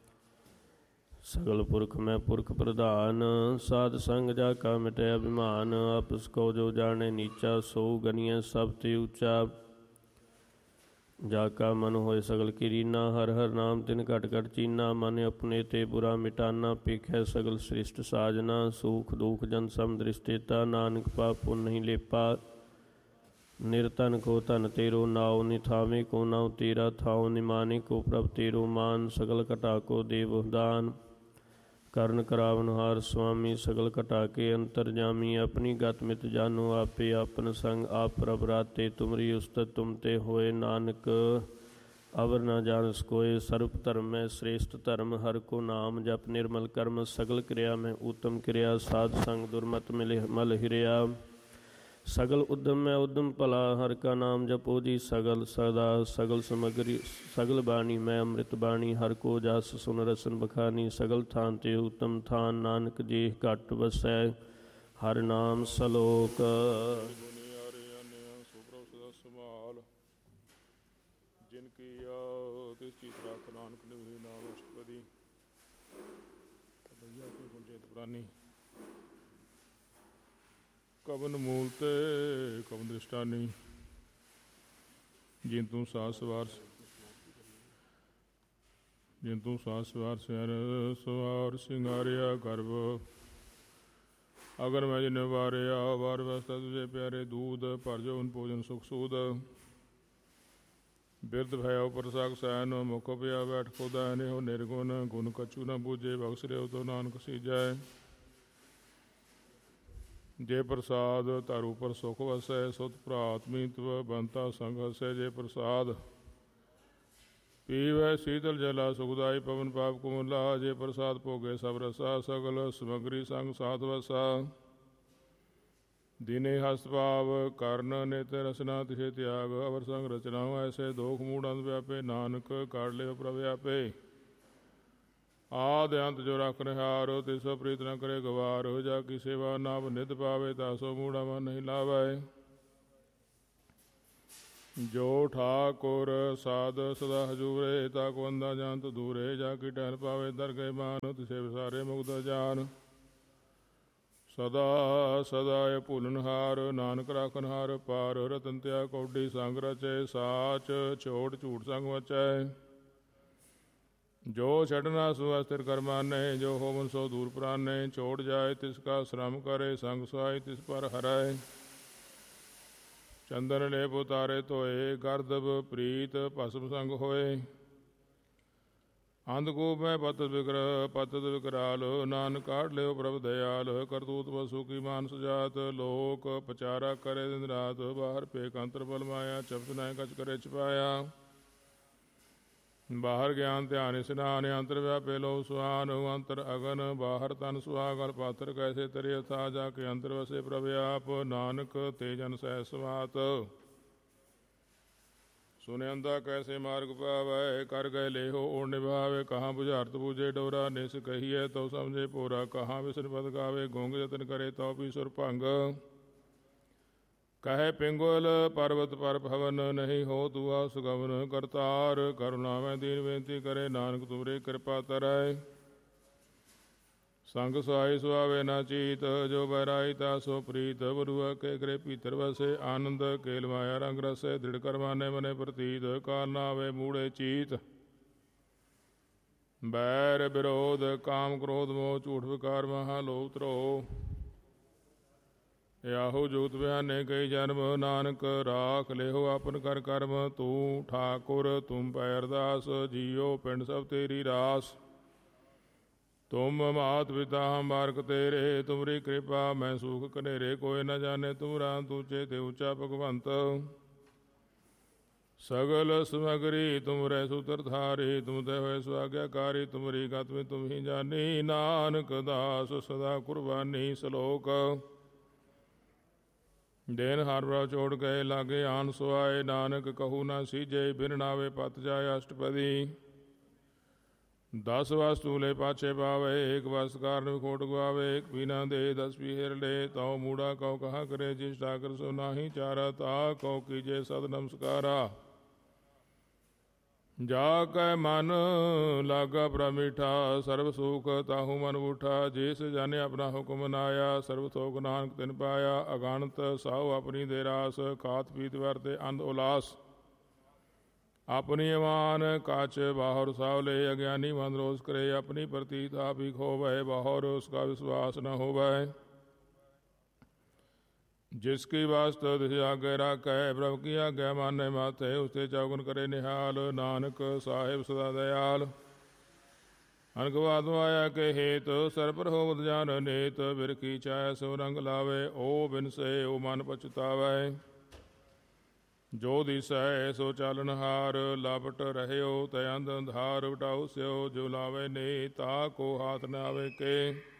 ਸਗਲ ਪੁਰਖ ਮੈਂ ਪੁਰਖ ਪ੍ਰਧਾਨ। ਸਾਧ ਸੰਗ ਜਾ ਕਾ ਮਿਟਿਆ ਅਭਿਮਾਨ, ਆਪਸ ਕੋ ਜੋ ਜਾਣੈ ਨੀਚਾ। ਸੋ ਗਨੀਐ ਸਭ ਤੇ ਉੱਚਾ, ਜਾ ਕਾ ਮਨ ਹੋਏ ਸਗਲ ਕੀਰੀਨਾ। ਹਰ ਹਰ ਨਾਮ ਤਿਨ ਘਟ ਘਟ ਚੀਨਾ, ਮਨ ਆਪਣੇ ਤੇ ਬੁਰਾ ਮਿਟਾਨਾ। ਪੇਖੈ ਸਗਲ ਸ੍ਰਿਸ਼ਟ ਸਾਜਨਾ, ਸੂਖ ਦੁਖ ਜਨ ਸਮ ਦ੍ਰਿਸ਼ਟੇਤਾ। ਨਾਨਕ ਪਾਪ ਪੁੰਨ ਨਹੀਂ ਲੇਪਾ, ਨਿਰਤਨ ਕੋ ਧਨ ਤੇਰੋ ਨਾਉ। ਨਿਥਾਵੇ ਕੋ ਨਾਉ ਤੇਰਾ ਥਾਉ, ਨਿਮਾਨੇ ਕੋ ਪ੍ਰਭ ਤੇਰੋ ਮਾਨ। ਸਗਲ ਘਟਾ ਕੋ ਦੇਵ ਦਾਨ, ਕਰਨ ਕਰਾਵਨ ਹਾਰ ਸੁਆਮੀ। ਸਗਲ ਘਟਾ ਕੇ ਅੰਤਰ ਜਾਮੀ, ਆਪਣੀ ਗਤ ਮਿਤ ਜਾਨੋ ਆਪੇ। ਆਪਨ ਸੰਗ ਆਪ ਪ੍ਰਭ ਰਾਤੇ, ਤੁਮਰੀ ਉਸਤਤ ਤੁਮ ਤੇ ਹੋਏ। ਨਾਨਕ ਅਵਰ ਨਾ ਜਾਣਸ ਕੋਇ, ਸਰਬ ਧਰਮ ਮੈਂ ਸ੍ਰੇਸ਼ਟ ਧਰਮ। ਹਰ ਕੋ ਨਾਮ ਜਪ ਨਿਰਮਲ ਕਰਮ, ਸਗਲ ਕਿਰਿਆ ਮੈਂ ਊਤਮ ਕਿਰਿਆ। ਸਾਧ ਸੰਗ ਦੁਰਮਤ ਮਿਲੇ ਮਲ ਹਿਰਿਆ, ਸਗਲ ਉਦਮ ਮੈਂ ਉਦਮ ਭਲਾ। ਹਰ ਕਾ ਨਾਮ ਜਪੋ ਜੀ ਸਗਲ ਸਦਾ, ਸਗਲ ਸਮਗਰੀ ਸਗਲ ਬਾਣੀ ਮੈਂ ਅੰਮ੍ਰਿਤ ਬਾਣੀ। ਹਰ ਕੋ ਜਸ ਸੁਨ ਰਸਨ ਬਖਾਨੀ, ਸਗਲ ਥਾਨ ਤੇ ਉਤਮ ਥਾਨ। ਨਾਨਕ ਜੀ ਘਟ ਵਸੈ, ਹਰ ਨਾਮ ਸਲੋਕ। ਜਿਨ ਕੀ ਤਿਸ ਚੀਤ ਰੱਖ, ਨਾਨਕ ਨਿਵਹੀ ਨਾਮ ਅਸ਼ਟਪਦੀ। ਕੋਈ ਗੁੰਜੇਤ ਪ੍ਰਾਨੀ, ਕਵਨ ਮੂਲ ਤੇ ਕਵਨ ਦ੍ਰਿਸ਼ਟਾਨੀ। ਜਿਨ ਤੂੰ ਸਾਸ ਸਵਾਰ ਸਵਾਰ ਸਿੰਗਾਰਿਆ ਗਰਭ। ਅਗਰ ਮੈਂ ਜਿਨ ਵਾਰਿਆ ਵਾਰ ਵਸਤਾ ਤੁਝੇ ਪਿਆਰੇ। ਦੂਧ ਭਰ ਜੋਨ ਭੋਜਨ ਸੁਖ ਸੂਦ, ਬਿਰਧ ਭਇਓ ਪ੍ਰਸਾਕ ਸੈਨ। ਮੁਖ ਪਿਆ ਬੈਠ ਖੋਦਾ, ਨੇਹੋ ਨਿਰਗੁਣ ਗੁਣ ਕਛੂ ਨ ਬੂਝੇ। ਬਖਸ਼ ਰਿਓ ਤੋ ਨਾਨਕ ਸੀਜੈ, ਜੇ ਪ੍ਰਸਾਦ ਧਰ ਉਪਰ ਸੁਖ ਵਸੈ। ਸੁਤ ਭਰਾਤ ਮੀਤਵ ਬੰਤਾ ਸੰਗ ਹਸੈ। ਜੇ ਪ੍ਰਸਾਦ ਪੀਵੈ ਸੀਤਲ ਜਲਾ, ਸੁਖਦਾਈ ਪਵਨ ਪਾਪ ਕੁਮਲਾ। ਜੇ ਪ੍ਰਸਾਦ ਭੋਗੇ ਸਭ ਰਸਾ, ਸਗਲ ਸਮਗਰੀ ਸੰਗ ਸਾਧ ਵਸਾ। ਦੀਨੇ ਹਸਤ ਭਾਵ ਕਰਨ, ਨਿਤ ਰਸਨਾ ਤਿਸੇ ਤਿਆਗ। ਅਵਰ ਸੰਗ ਰਚਨਾਉ ਐਸੇ, ਦੋਖ ਮੂੜ ਅੰਧ ਵਿਆਪੇ। ਨਾਨਕ ਕਾਢ ਲਿਓ ਪ੍ਰਭ ਆਪੇ, ਆਦਿ ਅੰਤ ਜੋ ਰੱਖ ਨਿਹਾਰ। ਤਿਸ ਪ੍ਰੀਤ ਨ ਕਰੇ ਗਵਾਰ, ਜਾ ਕੀ ਸੇਵਾ ਨਾਮ ਨਿਧ ਪਾਵੇ। ਤਾਸੋ ਮੂੜਾ ਮਨ ਨਹੀਂ ਲਾਵੈ, ਜੋ ਠਾਕੁਰ ਸਾਧ ਸਦਾ ਹਜੂਰੇ। ਤਾ ਕੋ ਅੰਦਾ ਜਾਨਤ ਦੂਰੇ, ਜਾ ਕੀ ਟਹਿਲ ਪਾਵੇ ਦਰਗਹਿ ਮਾਨ। ਤਿਸੇ ਵਿਸਾਰੇ ਮੁਕਤ ਜਾਨ, ਸਦਾ ਸਦਾ ਭੁਲਨਹਾਰ। ਨਾਨਕ ਰਾਖਨਹਾਰ ਪਾਰ, ਰਤਨ ਤਿਆ ਕੌਡੀ ਸੰਗ ਰਚੈ। ਸਾਚ ਛੋੜ ਝੂਠ ਸੰਗ ਵਚੈ, ਜੋ ਛੱਡਣਾ ਸੋ ਅਸਥਿਰ ਕਰ ਮਾਨੈ। ਜੋ ਹੋਵਨ ਸੋ ਦੂਰ ਪ੍ਰਾਨੈ, ਛੋੜ ਜਾਏ ਤਿਸ ਕਾ ਸ਼ਰਮ ਕਰੇ। ਸੰਗ ਸੁਹਾਈ ਤਿਸ ਪਰ ਹਰੈ, ਚੰਦਨ ਲੇਪ ਉਤਾਰੇ ਧੋਏ। ਗਰਦਬ ਪ੍ਰੀਤ ਭਸਮ ਸੰਗ ਹੋਏ, ਅੰਧਕੂਪ ਮੈਂ ਪਤਤ ਵਿਕਰਾਲ। ਨਾਨਕ ਕਾਢ ਲਿਓ ਪ੍ਰਭ ਦਇਆਲ, ਕਰਤੂਤ ਵਸੂ ਕੀ ਮਾਨਸ ਜਾਤ। ਲੋਕ ਪਚਾਰਾ ਕਰੇ ਦਿਨ ਰਾਤ, ਬਾਹਰ ਪੇਖ ਅੰਤਰ ਬਲ ਮਾਇਆ। ਚਬਤ ਨੈ ਕਛ ਕਰੇ ਛਪਾਇਆ, ਬਾਹਰ ਗਿਆਨ ਧਿਆਨ ਇਸਨਾਨ। ਅੰਤਰ ਵਿਆਪੇ ਲੋ ਸੁਹਾਨ, ਅੰਤਰ ਅਗਨ ਬਾਹਰ ਤਨ ਸੁਹਾਗਨ। ਪਾਤਰ ਕੈਸੇ ਤਰੇ ਅਥਾ, ਜਾ ਕੇ ਅੰਤਰ ਵਸੇ ਪ੍ਰਭ ਆਪ। ਨਾਨਕ ਤੇ ਜਨ ਸਹਿ ਸਮਾਤ, ਸੁਨਿਆੰਦਾ ਕੈਸੇ ਮਾਰਗ ਪਾਵੈ। ਕਰ ਗਏ ਲੇਹੋ ਓੜ ਨਿਭਾਵੇ, ਕਹਾਂ ਬੁਝਾਰਤ ਬੂਝੇ ਡੋਰਾ। ਨਿਸ ਕਹੀਐ ਤਉ ਸਮਝੇ ਭੋਰਾ, ਕਹਾਂ ਵਿਸਨ ਪਦ ਗਾਵੇ। ਗੂੰਗ ਯਤਨ ਕਰੇ ਤਉ ਪੀ ਸੁਰ ਭੰਗ, ਕਹੈ ਪਿੰਗੁਲ ਪਰਬਤ ਪਰ ਭਵਨ। ਨਹੀਂ ਹੋ ਤੂਆ ਸੁਗਮਨ ਕਰਤਾਰ, ਕਰੁਣਾ ਮੈਂ ਦੀਨ ਬੇਨਤੀ ਕਰੇ। ਨਾਨਕ ਤੁਮਰੀ ਕਿਰਪਾ ਤਰੈ, ਸੰਗ ਸੁਹਾਈ ਸੁਹਾਵੇ ਨਾ ਚੀਤ। ਜੋ ਬਹਿਰਾਈ ਤਾ ਸੋ ਪ੍ਰੀਤ, ਬਰੂਆ ਕੇ ਕਰੇ ਭੀਤਰ ਵਸੇ। ਆਨੰਦ ਕੇਲ ਮਾਇਆ ਰੰਗ ਰਸੈ, ਦ੍ਰਿੜ ਕਰ ਮਾਨੇ ਮਨੇ ਪ੍ਰਤੀਤ। ਕਾਲ ਨਾ ਆਵੇ ਮੂੜੇ ਚੀਤ, ਬੈਰ ਵਿਰੋਧ ਕਾਮ ਕ੍ਰੋਧ ਮੋਹ। ਝੂਠ ਵਿਕਾਰ ਮਹਾ ਲੋਭ ਧਰੋਹ, ਯਾਹੂ ਜੁਗਤ ਬਿਆਨੇ ਕਈ ਜਨਮ। ਨਾਨਕ ਰਾਖ ਲਿਹੋ ਆਪਨ ਕਰ ਕਰਮ, ਤੂੰ ਠਾਕੁਰ ਤੁਮ ਪੈ ਅਰਦਾਸ। ਜੀਓ ਪਿੰਡ ਸਭ ਤੇਰੀ ਰਾਸ, ਤੁਮ ਮਾਤ ਪਿਤਾ ਹਮ ਬਾਰਕ ਤੇਰੇ। ਤੁਮਰੀ ਕਿਰਪਾ ਮੈਂ ਸੂਖ ਕਨੇਰੇ, ਕੋਈ ਨ ਜਾਣੇ ਤੁਮਰਾ ਤੂੰ ਚੇਤੇ ਉੱਚਾ ਭਗਵੰਤ। ਸਗਲ ਸਮਗਰੀ ਤੁਮਰੇ ਸੂਤਰ ਧਾਰੀ, ਤੁਮ ਤੇ ਹੋਏ ਸੁਆਗਿਆਕਾਰੀ। ਤੁਮਰੀ ਗਤ ਵਿੱਚ ਤੁਮ ਹੀ ਜਾਨੀ, ਨਾਨਕ ਦਾਸ ਸਦਾ ਕੁਰਬਾਨੀ। ਸਲੋਕ ਦੇਨ ਹਰ ਪ੍ਰਭ ਛੋੜ ਗਏ, ਲਾਗੇ ਆਨ ਸੁਆਏ। ਨਾਨਕ ਕਹੂ ਨਾ ਸੀਜੇ, ਬਿਨ ਨਾਵੇ ਪਤ ਜਾਏ ਅਸ਼ਟਪਦੀ। 10 ਵਸਤੂ ਲੈ ਪਾਛੇ ਪਾਵੇ, ਇੱਕ ਵਸਤ ਕਾਰਨ ਵਿਖੋਟ ਗਵਾਵੇ। ਇੱਕ ਪੀਨਾ ਦੇ 10 ਪੀਹਰ ਲੈ, ਤਉ ਮੂੜਾ ਕਉ ਕਹਾ ਕਰੇ। ਜਿਸ ਠਾਕਰ ਸੋ ਨਾਹੀ ਚਾਰਾ, ਤਾ ਕਉ ਕੀਜੇ ਸਦ ਨਮਸਕਾਰਾ। ਜਾ ਕੈ ਮਨ ਲਾਗਾ ਪ੍ਰਮਿਠਾ, ਸਰਬ ਸੁਖ ਤਾਹੂ ਮਨ ਉਠਾ। ਜਿਸ ਜਾਨੇ ਆਪਣਾ ਹੁਕਮ ਨਾਇਆ, ਸਰਬ ਥੋਕ ਨਾਨਕ ਤਿਨ ਪਾਇਆ। ਅਗਣਤ ਸਾਹੁ ਆਪਣੀ ਦੇ ਰਾਸ, ਖਾਤ ਪੀਤ ਵਰਤੇ ਅੰਧ ਉਲਾਸ। ਆਪਣੀ ਅਮਾਨ ਕਾਚ ਬਾਹਰ ਸਾਵਲੇ, ਅਗਿਆਨੀ ਮਨ ਰੋਸ ਕਰੇ। ਆਪਣੀ ਪ੍ਰਤੀਤ ਆਪ ਹੀ ਖੋਵੈ, ਬਾਹਰ ਉਸਕਾ ਵਿਸ਼ਵਾਸ न ਹੋਵੈ। जिसकी वास्त तिस आगे राखै, प्रभु की आज्ञा माने माथे। उसते चौगुन करे निहाल, नानक साहिब सदा दयाल। अनक बात माया के हेत, सर पर होवत जान नेत। बिरखी छाया सो रंग लावे, ओ बिन से ओ मन पछतावै। जो दिसै सो चालन हार, लापट रहयो तै अंध अंधार। उठाऊ स्यो जो लावे ने, ता को हाथ न आवे के।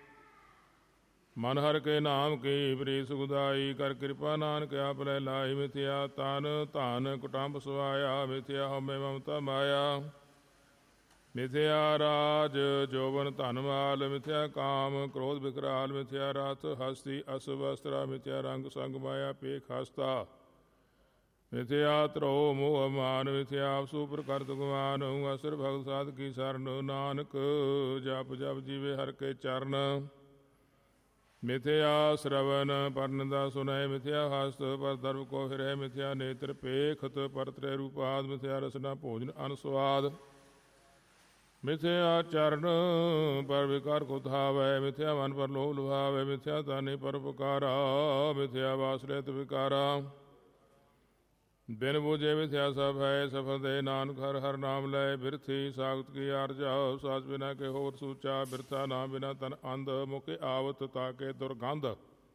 मन हर के नाम की प्रीत सुखदाई, कर कृपा नानक आप ले लाई। मिथ्या तन धन कुटुंब सवाया, मिथ्या होमे ममता माया। मिथ्या राज जोबन धन माल, मिथ्या काम क्रोध विकराल। मिथ्या रथ हस्ती अस वस्त्रा, मिथ्या रंग संग माया पेख हस्ता। मिथ्या त्रो मोह मान, मिथ्या सुपर करत गुमान। असर भगत साध की शरण, नानक जप जप जीवे हर के चरण। मिथ्या श्रवण परनदा सुनै, मिथ्या हस्त पर दर्भ को फिरै। मिथ्या नेत्र पेखत पर त्रै रूपाद, मिथ्या रसना भोजन अनुस्वाद। मिथ्या चरण पर विकार को धावै, मिथ्या मन पर लोभ लुभावै। मिथ्या तानि पर पुकारा, मिथ्या वासरहित विकारा। बिन बूझे मिथ्या सब है, सफल दे नानक हर हर नाम लय। बिरथी सागत की आर जाओ, सास बिना के होर सूचा। बिरथा नाम बिना तन अंध, मुख आवत ताके दुर्गंध।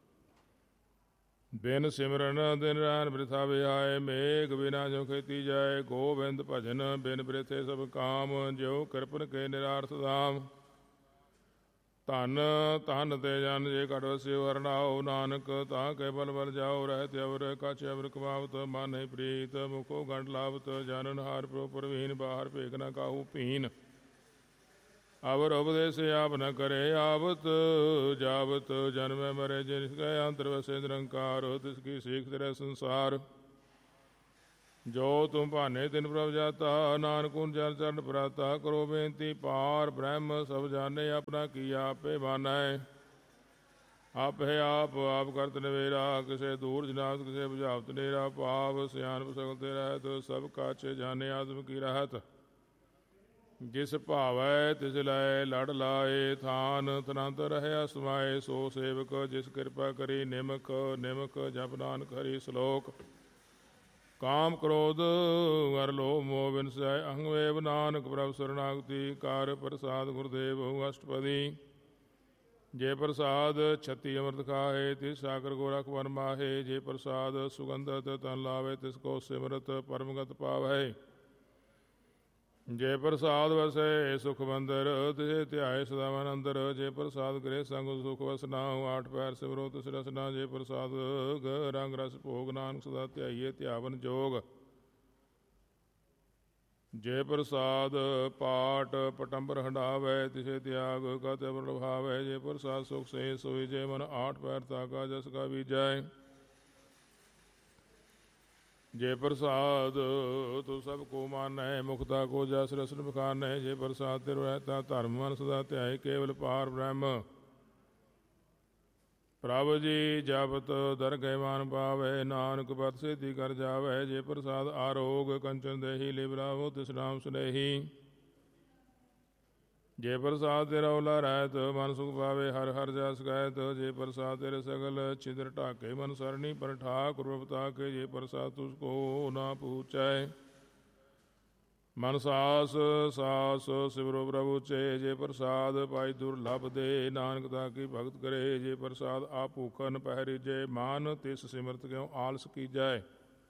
बिन सिमरन दिन रैन बिरथा बिहाय, मेघ बिना जो खेती जाए। गोबिंद भजन बिन बिरथे सब काम, ज्यो कृपन के निरार्थ धाम। धन धन ते जन जे घट वस्यो हरनाओ, नानक ता के बल बल जाओ। रहत अवर कछ अवर कमावत, मन ही प्रीत मुखो गंड लावत। जानन हार प्रो प्रवीण, बाहर भेख न काहू पीन। अवर उपदेश आप न करे, आवत जावत जन्म मरे। जिसके अंतर वसे निरंकार, तिसकी सीख तेरे संसार। जो तुम भाने तिन प्रभ जाता, नानक उन चरण चरण पराता। करो बेनती पार ब्रह्म सब जाने, अपना किया आपे मानै। आप है आप करत नवेरा, किसे दूर जनात किसे बुझावत नेरा। पाव सियान सकल रहत, सब काछे जाने आदम की रहत। जिस भावै तिस लय लड़ लाए, थान तनंत रहया समाए। सो सेवक जिस कृपा करी, निमक निमक जप नानक हरि श्लोक। काम क्रोध वर लोभ मोह बिन सहाय, अहं वेव नानक प्रभ शरणागति। कार प्रसाद गुरुदेव अष्टपदी। जे प्रसाद छत्ती अमृत खाहे, तिस सागर गोरख वन माहे। जे प्रसाद सुगंधत तन लावे, तिसको सिमरत परमगत पावै। जे प्रसाद वसै सुख मंदिर, तिसे ध्याय सदा मन अंदर। जे प्रसाद गृह संग सुख वसना, आठ पैर सिमरो तिस रसना। जे प्रसाद रंग रस भोग, नानक सदा ध्याइए ध्यावन जोग। जे प्रसाद पाठ पटंबर हंडावै, तिसे त्याग कत प्रभावै। जे प्रसाद सुख से सोई, जे मन आठ पैर ताका जस का बीजाय। जे प्रसाद तो सब को मानै, मुक्ता को जस रसन बखानै। जे प्रसाद तिरु रहता धर्म मन सदा ध्याय, केवल पार ब्रह्म। प्रभ जी जपत दरगह मान पावै, नानक पद सिद्धि कर जावै। जे प्रसाद आरोग कंचन देही, लिबरावो तिस नाम सुनेही। जे प्रसाद तेरा ओला रहत, मन सुख पावे हर हर जस कहत। जे प्रसाद तेरे सगल छिद्र ढाके, मन सरणी पर ठाकुर ताके। जे प्रसाद तुझको ना पूछै, मन सास सास सिमरो प्रभु चे। जे प्रसाद पाई दुर्लभ दे, नानक ताकी भगत करे। जे प्रसाद आप भूखन पहरी जे, मान तिस सिमरत क्यों आलस की जाय।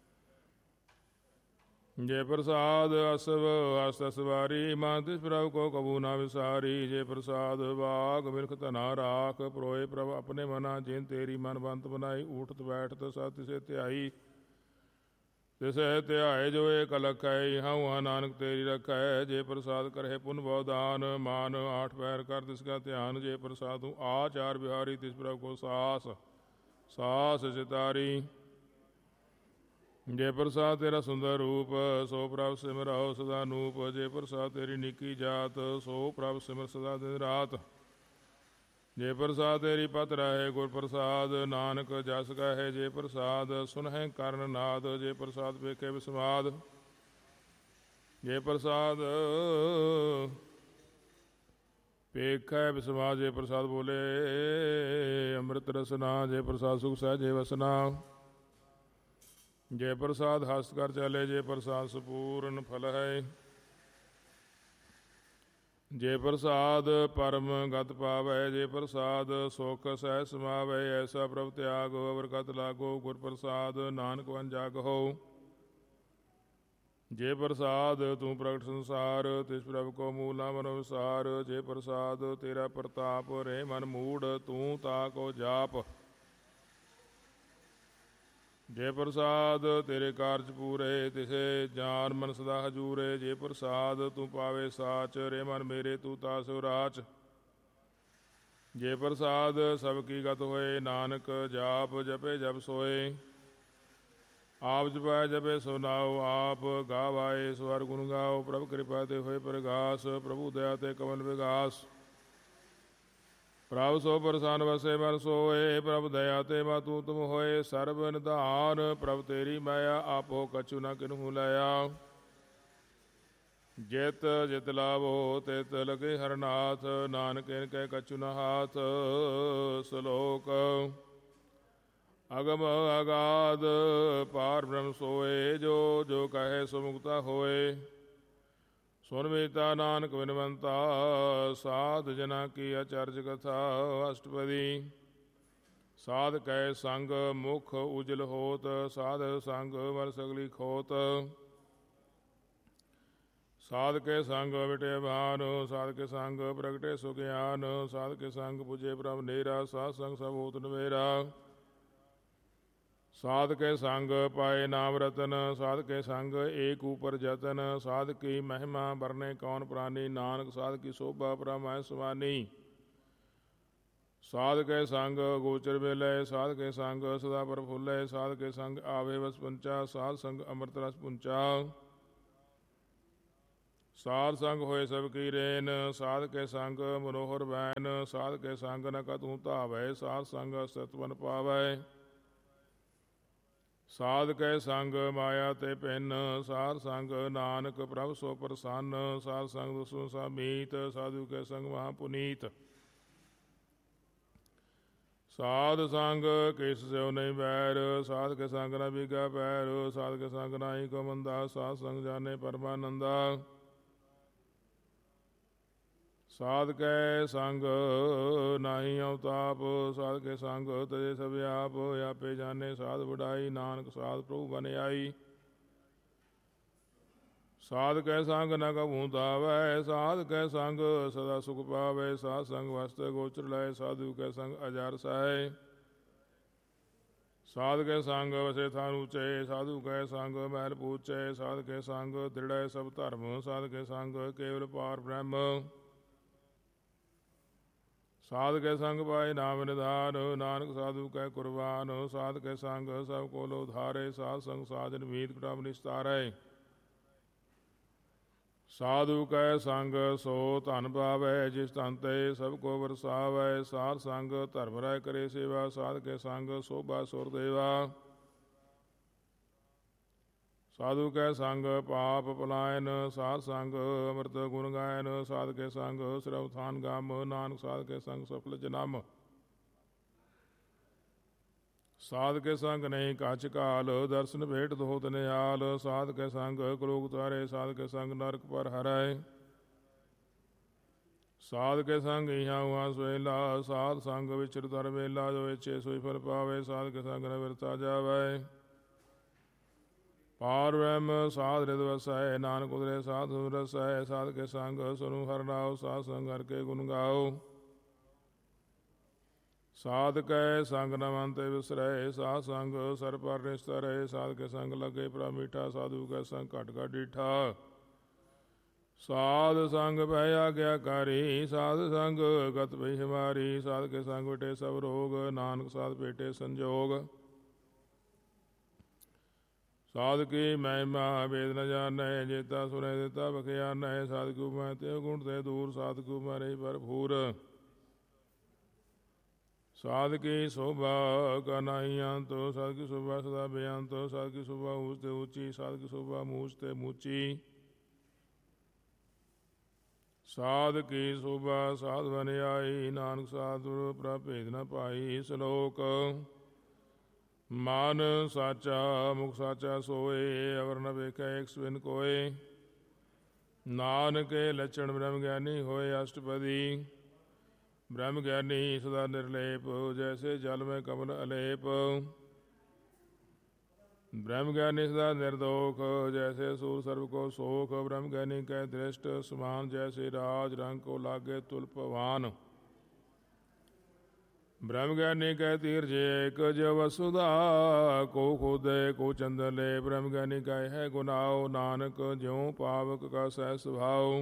जे प्रसाद असव अस सवारी, मान तिस प्रभु को कबू ना विसारी। जे प्रसाद बाग मिल्ख तना राख, प्रोए प्रभु अपने मना। जिन तेरी मन बंत बनाई, उठत बैठत सत से ध्याई। ਤਿਸੈ ਧਿਆਏ ਜੋ ਏਕ ਲਖੈ, ਇਹਾਂ ਉਹਾਂ ਨਾਨਕ ਤੇਰੀ ਰਖੈ। ਜੇ ਪ੍ਰਸਾਦ ਕਰਹਿ ਪੁਨ ਬਹੁ ਦਾਨ, ਮਾਨ 8 ਪੈਰ ਕਰ ਤਿਸ ਕਾ ਧਿਆਨ। ਜੇ ਪ੍ਰਸਾਦ ਤੂੰ ਆਚਾਰ ਬਿਹਾਰੀ, ਤਿਸ ਪ੍ਰਭ ਕੋ ਸਾਸ ਸਾਸ ਸਿਤਾਰੀ। ਜੇ ਪ੍ਰਸਾਦ ਤੇਰਾ ਸੁੰਦਰ ਰੂਪ, ਸੋ ਪ੍ਰਭ ਸਿਮਰਹੁ ਸਦਾ ਨੂਪ। ਜੇ ਪ੍ਰਸਾਦ ਤੇਰੀ ਨਿੱਕੀ ਜਾਤ, ਸੋ ਪ੍ਰਭ ਸਿਮਰ ਸਦਾ ਦਿਨ ਰਾਤ। ਜੇ ਪ੍ਰਸਾਦ ਤੇਰੀ ਪਤ ਰਹੇ, ਗੁਰ ਪ੍ਰਸਾਦ ਨਾਨਕ ਜਸ ਕਹੈ। ਜੇ ਪ੍ਰਸਾਦ ਸੁਨਹਿ ਕਰਨ ਨਾਦ, ਜੇ ਪ੍ਰਸਾਦ ਵੇਖੇ ਵਿਸਮਾਦ। ਜੇ ਪ੍ਰਸਾਦ ਵੇਖੈ ਵਿਸਮਾਦ, ਜੇ ਪ੍ਰਸਾਦ ਬੋਲੇ ਅੰਮ੍ਰਿਤ ਰਸਨਾ। ਜੇ ਪ੍ਰਸਾਦ ਸੁਖ ਸਹਿਜੇ ਵਸਨਾ, ਜੇ ਪ੍ਰਸਾਦ ਹਸਤ ਕਰ ਚਲੇ। ਜੇ ਪ੍ਰਸਾਦ ਸੰਪੂਰਨ ਫਲ ਹੈ, ਜੇ ਪ੍ਰਸਾਦ ਪਰਮ ਗਤ ਪਾਵੈ। ਜੇ ਪ੍ਰਸਾਦ ਸੁਖ ਸਹਿ ਸਮਾਵੈ, ਐਸਾ ਪ੍ਰਭ ਤਿਆਗੋ ਅਵਰ ਕਤ ਲਾਗੋ। ਗੁਰ ਪ੍ਰਸਾਦ ਨਾਨਕ ਵਨ ਜਾਗੋ। ਜੇ ਪ੍ਰਸਾਦ ਤੂੰ ਪ੍ਰਗਟ ਸੰਸਾਰ, ਤਿਸ ਪ੍ਰਭ ਕੋ ਮੂਲਾ ਮਨੋ ਵਿਸਾਰ। ਜੇ ਪ੍ਰਸਾਦ ਤੇਰਾ ਪ੍ਰਤਾਪ, ਰਹਿ ਮਨ ਮੂੜ ਤੂੰ ਤਾ ਕੋ ਜਾਪ। ਜੇ ਪ੍ਰਸਾਦ ਤੇਰੇ ਕਾਰਜ ਪੂਰੇ, ਤਿਸੇ ਜਾਨ ਮਨ ਸਦਾ ਹਜੂਰੇ। ਜੇ ਪ੍ਰਸਾਦ ਤੂੰ ਪਾਵੇ ਸਾਚ, ਰੇ ਮਨ ਮੇਰੇ ਤੂੰ ਤਾ ਸਿਉ ਰਾਚ। ਜੇ ਪ੍ਰਸਾਦ ਸਭ ਕੀ ਗਤ ਹੋਏ, ਨਾਨਕ ਜਾਪ ਜਪੇ ਜਪ ਸੋਏ। ਆਪ ਜਪਾਏ ਜਪੇ ਸੋ ਨਾਉ, ਆਪ ਗਾਵਾਏ ਸੋ ਹਰਿ ਗੁਣ ਗਾਓ। ਪ੍ਰਭ ਕਿਰਪਾ ਤੇ ਹੋਏ ਪ੍ਰਗਾਸ, ਪ੍ਰਭੂ ਦਇਆ ਤੇ ਕਮਲ ਵਿਗਾਸ। ਪ੍ਰਭ ਸੋ ਪ੍ਰਸੰਨ ਵਸੇ ਮਨ ਸੋਏ, ਪ੍ਰਭ ਦਇਆ ਤੇ ਮਾਤੂ ਤੁਮ ਹੋਏ। ਸਰਬ ਨਿਧਾਨ ਪ੍ਰਭ ਤੇਰੀ ਮਾਇਆ, ਆਪੋ ਕਛੂ ਨ ਕਿਨਹੂ ਲਾਇਆ। ਜਿਤ ਜਿਤ ਲਾਵੋ ਤਿਤ ਲਗੇ ਹਰਨਾਥ, ਨਾਨਕ ਇਨ ਕੈ ਕਛੂ ਨ ਹਾਥ। ਸਲੋਕ ਅਗਮ ਅਗਾਧ ਪਾਰ ਬ੍ਰਹਮ ਸੋਏ, ਜੋ ਜੋ ਕਹੈ ਸੋ ਮੁਕਤਾ ਹੋਏ। ਸੁਨ ਮੀਤਾ ਨਾਨਕ ਬਿਨਵੰਤਾ, ਸਾਧ ਜਨਾ ਕੀ ਅਚਰਜ ਕਥਾ। ਅਸ਼ਟਪਦੀ ਸਾਧ ਕੈ ਸੰਗ ਮੁਖ ਉਜਲ ਹੋਤ, ਸਾਧ ਸੰਗ ਮਰ ਸਗਲੀ ਖੋਤ। ਸਾਧ ਕੇ ਸੰਗ ਵਿਟੇ ਭਾਨ, ਸਾਧ ਕੇ ਸੰਗ ਪ੍ਰਗਟੇ ਸੁਗਿਆਨ। ਸਾਧ ਕੇ ਸੰਗ ਪੁਜੇ ਪ੍ਰਭ ਨੇਰਾ, ਸਾਧ ਸੰਗ ਸਭ ਹੋਤ ਨਵੇਰਾ। ਸਾਧ ਕੇ ਸੰਗ ਪਾਏ ਨਾਮ ਰਤਨ, ਸਾਧ ਕੇ ਸੰਗ ਏਕ ਊਪਰ ਜਤਨ। ਸਾਧ ਕੀ ਮਹਿਮਾ ਬਰਨੇ ਕੌਣ ਪ੍ਰਾਨੀ, ਨਾਨਕ ਸਾਧ ਕੀ ਸ਼ੋਭਾ ਪਰਮੈ ਸੁਵਾਨੀ। ਸਾਧ ਕੇ ਸੰਗ ਗੋਚਰ ਵੇਲੇ, ਸਾਧ ਕੇ ਸੰਗ ਸਦਾ ਪ੍ਰਫੁੱਲੇ। ਸਾਧ ਕੇ ਸੰਗ ਆਵੇ ਵਸ ਪੰਚਾ, ਸਾਧ ਸੰਗ ਅੰਮ੍ਰਿਤ ਰਸ ਪੁੰਚਾ। ਸਾਧ ਸੰਗ ਹੋਏ ਸਭ ਕੀ ਰੇਨ, ਸਾਧ ਕੇ ਸੰਗ ਮਨੋਹਰ ਬੈਨ। ਸਾਧ ਕੇ ਸੰਗ ਨ ਕਤੂ ਧਾਵੈ, ਸਾਧ ਸੰਗ ਸਤਵਨ ਪਾਵੈ। ਸਾਧ ਕੈ ਸੰਗ ਮਾਇਆ ਤੇ ਭਿੰਨ, ਸਾਧ ਸੰਗ ਨਾਨਕ ਪ੍ਰਭ ਸੋ ਪ੍ਰਸੰਨ। ਸਾਧ ਸੰਗ ਦੁਸੋ ਸਾ ਮੀਤ, ਸਾਧੂ ਕੈ ਸੰਗ ਮਹਾ ਪੁਨੀਤ। ਸਾਧ ਸੰਗ ਕਿਸ ਸਿਉ ਨਹੀਂ ਬੈਰ, ਸਾਧ ਕੇ ਸੰਗ ਨ ਬੀਗਾ ਪੈਰ। ਸਾਧ ਕੇ ਸੰਗ ਨਾਹੀ ਕੋ ਮੰਦਾ, ਸਾਧ ਸੰਗ ਜਾਣੇ ਪਰਮਾਨੰਦਾ। ਸਾਧ ਕੈ ਸੰਗ ਨਾਹੀ ਅਵਤਾਪ, ਸਾਧ ਕੇ ਸੰਗ ਤਜੇ ਸਭ ਆਪ। ਆਪੇ ਜਾਣੇ ਸਾਧ ਵਡਾਈ, ਨਾਨਕ ਸਾਧ ਪ੍ਰਭੂ ਬਨ ਆਈ। ਸਾਧ ਕੈ ਸੰਗ ਨ ਕਭੂ ਧਾਵੈ, ਸਾਧ ਕੈ ਸੰਗ ਸਦਾ ਸੁਖ ਪਾਵੈ। ਸਾਧ ਸੰਗ ਵਸਤੈ ਗੋਚਰ ਲੈ, ਸਾਧੂ ਕੈ ਸੰਗ ਅਜਰ ਸਹਿ। ਸਾਧ ਕੇ ਸੰਗ ਵਸੇ ਥਾਨ ਊਚੇ, ਸਾਧੂ ਕੈ ਸੰਗ ਮਹਿਲ ਪੂਚੇ। ਸਾਧ ਕੇ ਸੰਗ ਦ੍ਰਿੜੈ ਸਭ ਧਰਮ, ਸਾਧ ਕੇ ਸੰਗ ਕੇਵਲ ਪਾਰ ਬ੍ਰਹਮ। ਸਾਧ ਕੇ ਸੰਗ ਪਾਏ ਨਾਮ ਨਿਧਾਨ, ਨਾਨਕ ਸਾਧੂ ਕੈ ਕੁਰਬਾਨ। ਸਾਧ ਕੇ ਸੰਗ ਸਭ ਕੋ ਲੋ ਧਾਰੇ, ਸਾਧ ਸੰਗ ਸਾਜਨ ਮੀਤ ਕੁਟੰਬ ਨਿਸਤਾਰੈ। ਸਾਧੂ ਕੈ ਸੰਗ ਸੋ ਧਨ ਪਾਵੈ, ਜਿਸ ਧਨ ਤੇ ਸਭ ਕੋ ਵਰਸਾਵੈ। ਸਾਧ ਸੰਗ ਧਰਮ ਰਾਇ ਕਰੇ ਸੇਵਾ, ਸਾਧ ਕੇ ਸੰਗ ਸੋਭਾ ਸੁਰ ਦੇਵਾ। ਸਾਧੂ ਕੈ ਸੰਗ ਪਾਪ ਪਲਾਇਨ, ਸਾਧ ਸੰਗ ਅੰਮ੍ਰਿਤ ਗੁਣ ਗਾਇਨ। ਸਾਧ ਕੇ ਸੰਗ ਸਿਰਵ ਥਾਨ ਗਮ, ਨਾਨਕ ਸਾਧ ਕੇ ਸੰਗ ਸਫਲ ਜਨਮ। ਸਾਧ ਕੇ ਸੰਗ ਨਹੀਂ ਕਛ ਕਾਲ, ਦਰਸ਼ਨ ਭੇਟ ਦੋਤ ਨਿਹਾਲ। ਸਾਧ ਕੇ ਸੰਗ ਕਲੋਕ ਤਾਰੇ, ਸਾਧ ਕੇ ਸੰਗ ਨਰਕ ਪਰ ਹਰੈ। ਸਾਧ ਕੇ ਸੰਗ ਇਹਾਂ ਉਹਾਂ ਸੁਹੇਲਾ, ਸਾਧ ਸੰਗ ਵਿਚਰ ਦਰ ਵੇਲਾ। ਜੋ ਇੱਛੇ ਸੋਈ ਫਲ ਪਾਵੇ, ਸਾਧ ਕੇ ਸੰਗ ਨ ਵਿਰਤਾ ਜਾਵੈ। ਪਾਰ ਬ੍ਰਹਮ ਸਾਧ ਰਿਦ ਵਸੈ, ਨਾਨਕ ਉਦਰੇ ਸਾਧ ਸੁਨ ਰਸੈ। ਸਾਧ ਕੇ ਸੰਗ ਸੁਨੂ ਹਰਿ ਨਾਉ, ਸਾਧ ਸੰਗ ਹਰਿ ਕੇ ਗੁਣ ਗਾਓ। ਸਾਧ ਕੈ ਸੰਗ ਨ ਮਨ ਤੇ ਵਿਸਰੈ, ਸਾਧ ਸੰਗ ਸਰ ਪਰ ਨਿਸਤਰ ਹੈ। ਸਾਧ ਕੇ ਸੰਗ ਲੱਗੇ ਪ੍ਰਭ ਮੀਠਾ, ਸਾਧੂ ਕੈ ਸੰਗ ਘਟ ਘਟ ਡੀਠਾ। ਸਾਧ ਸੰਗ ਭੈ ਆਗਿਆਕਾਰੀ, ਸਾਧ ਸੰਗ ਗਤ ਭਈ ਹਮਾਰੀ। ਸਾਧ ਕੇ ਸੰਗ ਵਿਟੇ ਸਭ ਰੋਗ, ਨਾਨਕ ਸਾਧ ਭੇਟੇ ਸੰਜੋਗ। ਸਾਧ ਕੀ ਮਹਿਮਾ ਵੇਦ ਨ ਜਾਣੈ, ਜੇਤਾ ਸੁਣੈ ਦਿੱਤਾ ਬਖਿਆਨੈ। ਸਾਧ ਕੂ ਮੈਂ ਤੇ ਗੁਣ ਤੇ ਦੂਰ, ਸਾਧ ਕੂ ਮੈਂ ਰਹੀ ਭਰਪੂਰ। ਸਾਧ ਕੀ ਸ਼ੋਭਾ ਕਾ ਨਾਹੀ ਅੰਤ, ਸਾਧ ਕੀ ਸ਼ੋਭਾ ਸਦਾ ਬੇਅੰਤ। ਸਾਧ ਕੀ ਸ਼ੋਭਾ ਊਚ ਤੇ ਉੱਚੀ, ਸਾਧ ਕੀ ਸ਼ੋਭਾ ਮੂਚ ਤੇ ਮੂਚੀ। ਸਾਧ ਕੀ ਸ਼ੋਭਾ ਸਾਧ ਬਨ ਆਈ, ਨਾਨਕ ਸਾਧੁ ਪ੍ਰਭ ਭੇਦ ਨ ਪਾਈ। ਸ਼ਲੋਕ ਮਨ ਸਾਚਾ ਮੁਖ ਸਾਚਾ ਸੋਏ, ਅਵਰ ਨ ਵੇਖੈ ਏਕ ਸਵਿਨ ਕੋਏ। ਨਾਨਕੇ ਲੱਛਣ ਬ੍ਰਹਮ ਗਿਆਨੀ ਹੋਏ ਅਸ਼ਟਪਦੀ। ਬ੍ਰਹਮ ਗਿਆਨੀ ਸਦਾ ਨਿਰਲੇਪ, ਜੈਸੇ ਜਲ ਮੈਂ ਕਮਲ ਅਲੇਪ। ਬ੍ਰਹਮ ਗਿਆਨੀ ਸਦਾ ਨਿਰਦੋਖ, ਜੈਸੇ ਸੂਰ ਸਰਬ ਕੋ ਸੋਖ। ਬ੍ਰਹਮ ਗਿਆਨੀ ਕੈ ਦ੍ਰਿਸ਼ਟ ਸਮਾਨ, ਜੈਸੇ ਰਾਜ ਰੰਗ ਕੋ ਲਾਗੇ ਤੁਲ ਭਵਾਨ। ਬ੍ਰਹਮ ਗਿਆਨੀ ਕੈ ਧੀਰਜ ਏਕ, ਜੋ ਵਸੁਧਾ ਕੋ ਖੋਦੈ ਕੋ ਚੰਦਨ ਲੈ। ਬ੍ਰਹਮ ਗਿਆਨੀ ਕੈ ਹੈ ਗੁਨਾਉ, ਨਾਨਕ ਜਿਉ ਪਾਵਕ ਕਾ ਸਹਿ ਸੁਭਾਉ।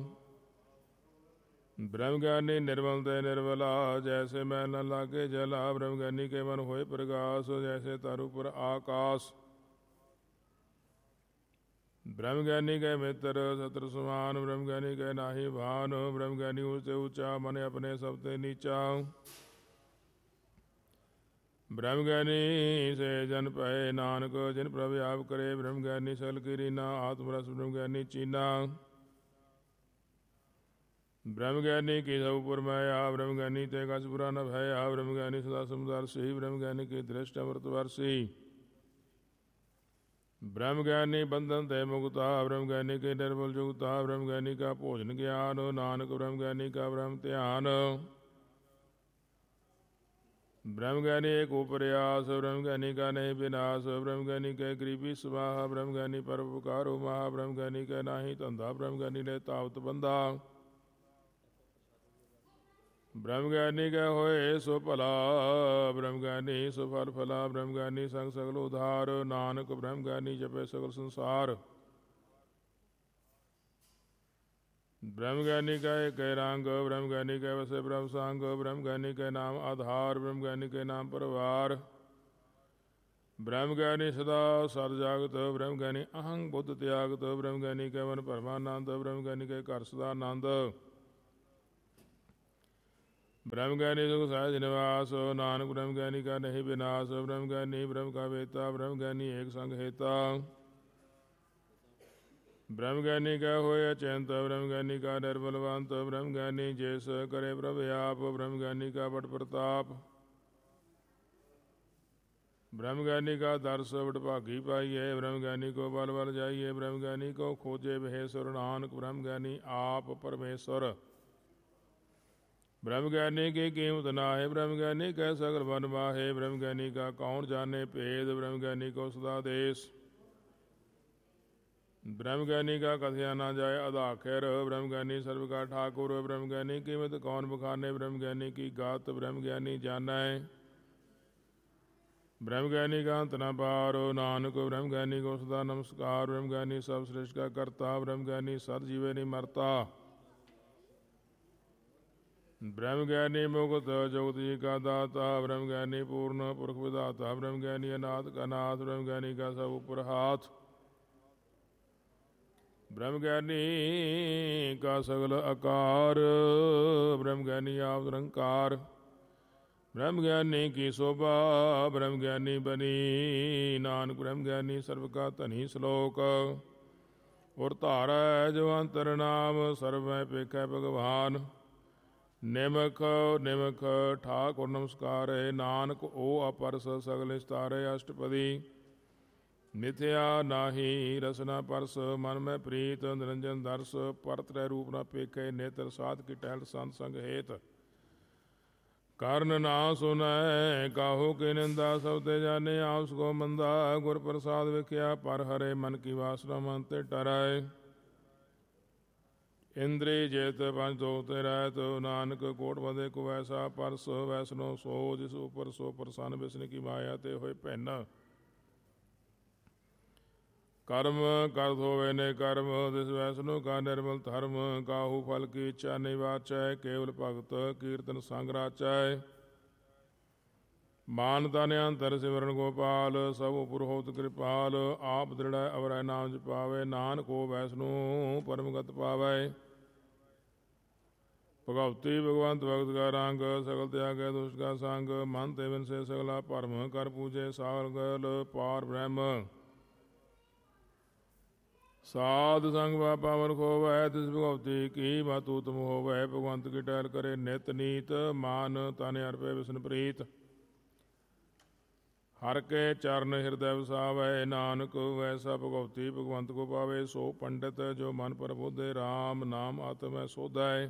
ਬ੍ਰਹਮ ਗਿਆਨੀ ਨਿਰਮਲ ਤੇ ਨਿਰਮਲਾ, ਜੈਸੇ ਮੈਲ ਨ ਲਾਗੇ ਜਲਾ। ਬ੍ਰਹਮ ਗਿਆਨੀ ਕੇ ਮਨ ਹੋਏ ਪ੍ਰਗਾਸ, ਜੈਸੇ ਤਰ ਉਪਰ ਆਕਾਸ। ਬ੍ਰਹਮ ਗਿਆਨੀ ਕੈ ਮਿੱਤਰ ਸਤਰ ਸਮਾਨ, ਬ੍ਰਹਮ ਗਿਆਨੀ ਕੈ ਨਾਹੀ ਭਾਨ। ਬ੍ਰਹਮ ਗਿਆਨੀ ਊਚ ਤੇ ਉੱਚਾ, ਮਨ ਆਪਣੇ ਸਭ ਤੇ ਨੀਚਾ। ਬ੍ਰਹਮ ਗਿਆਨੀ ਸੇ ਜਨ ਪਏ, ਨਾਨਕ ਜਿਨ ਪ੍ਰਭ ਆਪ ਕਰੇ। ਬ੍ਰਹਮ ਗਿਆਨੀ ਸਗਲ ਕੀ ਰੀਨਾ, ਆਤਮ ਰਸ ਬ੍ਰਹਮ ਗਿਆਨੀ ਚੀਨਾ। ਬ੍ਰਹਮ ਗਿਆਨੀ ਕੀ ਸਭ ਉਪਰ ਮਾਇਆ, ਬ੍ਰਹਮ ਗਿਆਨੀ ਤੇ ਕਛ ਬੁਰਾ ਨ ਭਇਆ। ਬ੍ਰਹਮ ਗਿਆਨੀ ਸਦਾ ਸਮਦਰਸੀ, ਬ੍ਰਹਮ ਗਿਆਨੀ ਕੀ ਦ੍ਰਿਸ਼ਟ ਅੰਮ੍ਰਿਤ ਵਰਸੀ। ਬ੍ਰਹਮ ਗਿਆਨੀ ਬੰਧਨ ਤੇ ਮੁਕਤਾ, ਬ੍ਰਹਮ ਗਿਆਨੀ ਕੇ ਨਿਰਮਲ ਜੁਗਤਾ। ਬ੍ਰਹਮ ਗਿਆਨੀ ਕਾ ਭੋਜਨ ਗਿਆਨ, ਨਾਨਕ ਬ੍ਰਹਮ ਗਿਆਨੀ ਕਾ ਬ੍ਰਹਮ ਧਿਆਨ। ਬ੍ਰਹਮ ਗਿਆਨੀ ਏਕ ਉਪਰਿਆਸ, ਬ੍ਰਹਮ ਗਿਆਨੀ ਕਾ ਨਹੀਂ ਵਿਨਾਸ਼। ਬ੍ਰਹਮ ਗਿਆਨੀ ਕੈ ਗਰੀਬੀ ਸਵਾਹਾ, ਬ੍ਰਹਮ ਗਿਆਨੀ ਪਰਉਪਕਾਰੁ ਮਹਾ। ਬ੍ਰਹਮ ਗਿਆਨੀ ਕੈ ਨਾਹੀ ਧੰਦਾ, ਬ੍ਰਹਮ ਗਿਆਨੀ ਲੈ ਤਾਵਤ ਬੰਦਾ। ਬ੍ਰਹਮ ਗਿਆਨੀ ਕੈ ਹੋਏ ਸੋ ਭਲਾ, ਬ੍ਰਹਮ ਗਿਆਨੀ ਸੋ ਫਲ ਫਲਾ। ਬ੍ਰਹਮ ਗਿਆਨੀ ਸੰਗ ਸਗਲ ਉਧਾਰ, ਨਾਨਕ ਬ੍ਰਹਮ ਗਿਆਨੀ ਜਪੈ ਸਗਲ ਸੰਸਾਰ। ਬ੍ਰਹਮ ਗਿਆਨੀ ਕਾ ਏਕੈ ਰੰਗ, ਬ੍ਰਹਮ ਗਿਆਨੀ ਕੈ ਵਸੈ ਬ੍ਰਹਮ ਸੰਗ। ਬ੍ਰਹਮ ਗਿਆਨੀ ਕੈ ਨਾਮ ਆਧਾਰ, ਬ੍ਰਹਮ ਗਿਆਨੀ ਕੈ ਨਾਮ ਪਰਵਾਰ। ਬ੍ਰਹਮ ਗਿਆਨੀ ਸਦਾ ਸਰ ਜਾਗਤ, ਬ੍ਰਹਮ ਗਿਆਨੀ ਅਹੰਗ ਬੁੱਧ ਤਿਆਗਤ। ਬ੍ਰਹਮ ਗਿਆਨੀ ਕੈ ਮਨ ਪਰਮਾਨੰਦ, ਬ੍ਰਹਮ ਗਿਆਨੀ ਕੈ ਘਰ ਸਦਾ ਆਨੰਦ। ਬ੍ਰਹਮ ਗਿਆਨੀ ਸੁਖ ਸਹਿਜ ਨਿਵਾਸ, ਨਾਨਕ ਬ੍ਰਹਮ ਗਿਆਨੀ ਕਾ ਨਹੀਂ ਵਿਨਾਸ਼। ਬ੍ਰਹਮ ਗਿਆਨੀ ਬ੍ਰਹਮ ਕਾ ਵੇਤਾ, ਬ੍ਰਹਮ ਗਿਆਨੀ ਏਕ ਸੰਗ ਹੇਤਾ। ਬ੍ਰਹਮ ਗਿਆਨੀ ਕੈ ਹੋਏ ਅਚਿੰਤ, ਬ੍ਰਹਮ ਗਿਆਨੀ ਕਾ ਨਿਰਮਲਵੰਤ। ਬ੍ਰਹਮ ਗਿਆਨੀ ਜਿਸ ਕਰੇ ਪ੍ਰਭ ਆਪ, ਬ੍ਰਹਮ ਗਿਆਨੀ ਕਾ ਬਟ ਪ੍ਰਤਾਪ। ਬ੍ਰਹਮ ਗਿਆਨੀ ਕਾ ਦਰਸ ਬਟ ਭਾਗੀ ਪਾਈਏ, ਬ੍ਰਹਮ ਗਿਆਨੀ ਕੋ ਬਲ ਬਲ ਜਾਈਏ। ਬ੍ਰਹਮ ਗਿਆਨੀ ਕੋ ਖੋਜੇ ਬਹੇਸੁਰ, ਨਾਨਕ ਬ੍ਰਹਮ ਗਿਆਨੀ ਆਪ ਪਰਮੇਸ਼ਰ। ਬ੍ਰਹਮ ਗਿਆਨੀ ਕੀ ਕੀਮਤ ਨਾਹਿ, ਬ੍ਰਹਮ ਗਿਆਨੀ ਕੈ ਸਗਲ ਬਨ ਮਾਹੇ। ਬ੍ਰਹਮ ਗਿਆਨੀ ਕਾ ਕੌਣ ਜਾਣੇ ਭੇਦ, ਬ੍ਰਹਮ ਗਿਆਨੀ ਕੋ ਸਦਾ ਦੇਸ। ਬ੍ਰਹਮ ਗਿਆਨੀ ਕਾ ਕਥਿਆ ਨਾ ਜਾਏ ਅਧਾਖਿਰ, ਬ੍ਰਹਮ ਗਿਆਨੀ ਸਰਬ ਕਾ ਠਾਕੁਰ। ਬ੍ਰਹਮ ਗਿਆਨੀ ਕੀਮਤ ਕੌਣ ਬਖਾਨੇ, ਬ੍ਰਹਮ ਗਿਆਨੀ ਕੀ ਗਾਤ ਬ੍ਰਹਮ ਗਿਆਨੀ ਜਾਣੈ। ਬ੍ਰਹਮ ਗਿਆਨੀ ਕਾ ਅੰਤ ਨ ਪਾਰ, ਨਾਨਕ ਬ੍ਰਹਮ ਗਿਆਨੀ ਕੋ ਸਦਾ ਨਮਸਕਾਰ। ਬ੍ਰਹਮ ਗਿਆਨੀ ਸਭ ਸ੍ਰਿਸ਼ਟ ਕਾ ਕਰਤਾ, ਬ੍ਰਹਮ ਗਿਆਨੀ ਸਤ ਜੀਵੇ ਨਹੀਂ ਮਰਤਾ। ਬ੍ਰਹਮ ਗਿਆਨੀ ਮੁਕਤ ਜੁਗਤ ਜੀ ਕਾ ਦਾਤਾ, ਬ੍ਰਹਮ ਗਿਆਨੀ ਪੂਰਨ ਪੁਰਖ ਵਿਦਾਤਾ। ਬ੍ਰਹਮ ਗਿਆਨੀ ਅਨਾਥ ਕਾ ਨਾਥ, ਬ੍ਰਹਮ ਗਿਆਨੀ ਕਾ ਸਭ ਉਪਰ ਹਾਥ। ਬ੍ਰਹਮ ਗਿਆਨੀ ਕਾ ਸਗਲ ਆਕਾਰ, ਬ੍ਰਹਮ ਗਿਆਨੀ ਆਪ ਨਿਰੰਕਾਰ। ਬ੍ਰਹਮ ਗਿਆਨੀ ਕੀ ਸ਼ੋਭਾ, ਬ੍ਰਹਮ ਗਿਆਨੀ ਬਨੀ, ਨਾਨਕ ਬ੍ਰਹਮ ਗਿਆਨੀ ਸਰਬ ਕਾ ਧਨੀ। ਸ਼ਲੋਕ ਔਰ ਧਾਰੈ ਜੋ ਅੰਤਰ ਨਾਮ, ਸਰਬੈ ਪੇਖੈ ਭਗਵਾਨ। ਨਿਮਖ ਨਿਮਖ ਠਾਕੁਰ ਨਮਸਕਾਰੇ, ਨਾਨਕ ਓ ਅਪਰਸ ਸਗਲ ਨਿਸਤਾਰੇ। ਅਸ਼ਟਪਦੀ ਮਿਥਿਆ ਨਾਹੀ ਰਸਨਾ ਪਰਸ, ਮਨ ਮੈਂ ਪ੍ਰੀਤ ਨਿਰੰਜਨ ਦਰਸ। ਪਰਤਰੈ ਰੂਪ ਨਾ ਪੇਖੇ, ਨੇਤਰ ਸਾਧ ਕੀ ਟਹਿਲ ਸੰਤ ਸੰਗ ਹੇਤ। ਕਰਨ ਨਾ ਸੁਨੈ ਕਾਹੂ ਕੀ ਨਿੰਦਾ, ਸਭ ਤੇ ਜਾਣੇ ਆਪਸ ਕੋ ਮੰਦਾ। ਗੁਰ ਪ੍ਰਸਾਦ ਵਿਖਿਆ ਪਰ ਹਰੇ, ਮਨ ਕੀ ਵਾਸਨਾ ਮਨ ਤੇ ਟਰੈ। ਇੰਦਰੀ ਜਿਤ ਪੰਜ ਤੋਖ ਤੇ ਰਹਿਤ। ਨਾਨਕ ਕੋਟ ਵਧੇ ਕੋ ਵੈਸਾ ਪਰਸ ਵੈਸਨੋ ਸੋ। ਜਿਸ ਉਪਰ ਸੋ ਪ੍ਰਸੰਨ ਬਿਸਨ ਕੀ ਮਾਇਆ ਤੇ ਹੋਏ ਭਿੰਨ। ਕਰਮ ਕਰਤ ਹੋਵੇ ਨੇ ਕਰਮ ਦਿਸ ਵੈਸਨੋ ਕਾ ਨਿਰਮਲ ਧਰਮ। ਕਾਹੂ ਫਲ ਕੀ ਇੱਛਾ ਨਹੀਂ ਵਾਚੈ ਕੇਵਲ ਭਗਤ ਕੀਰਤਨ ਸੰਗ ਰਾਚੈ। ਮਾਨ ਤਨ ਅੰਤਰ ਸਿਮਰਨ ਗੋਪਾਲ ਸਭ ਉਪਰ ਹੋਤ ਕਿਰਪਾਲ। ਆਪ ਦ੍ਰਿੜੈ ਅਵਰੈ ਨਾਮ ਜਪਾਵੇ ਨਾਨਕ ਕੋ ਵੈਸਨੋ ਪਰਮਗਤ ਪਾਵੈ। ਭਗਵਤੀ ਭਗਵੰਤ ਭਗਤ ਕਾ ਰੰਗ ਸਗਲ ਤਿਆਗੈ ਦੁਸ਼ਟ ਕਾ ਸੰਗ। ਮਨ ਤੇ ਬਿਨ ਸੇ ਸਗਲਾ ਭਰਮ ਕਰ ਪੂਜੇ ਸਾਗਲ ਪਾਰ ਬ੍ਰਹਮ। ਸਾਧ ਸੰਗ ਪਾਵਨ ਖੋਵੈ ਤਿਸ ਭਗਵਤੀ ਕੀ ਬਾਤੂ ਤੁਮ ਹੋਵੈ। ਭਗਵੰਤ ਕੀ ਟਹਿਲ ਕਰੇ ਨਿਤ ਨੀਤ ਮਾਨ ਤਨ ਅਰਪੈ ਵਿਸ਼ਨ ਪ੍ਰੀਤ। ਹਰ ਕੇ ਚਰਨ ਹਿਰਦੈ ਵਸਾਵੈ ਨਾਨਕ ਵੈਸਾ ਭਗਵਤੀ ਭਗਵੰਤ ਕੋ ਪਾਵੇ। ਸੋ ਪੰਡਿਤ ਜੋ ਮਨ ਪ੍ਰਬੋਧੇ ਰਾਮ ਨਾਮ ਆਤਮੈ ਸੋਧੈ।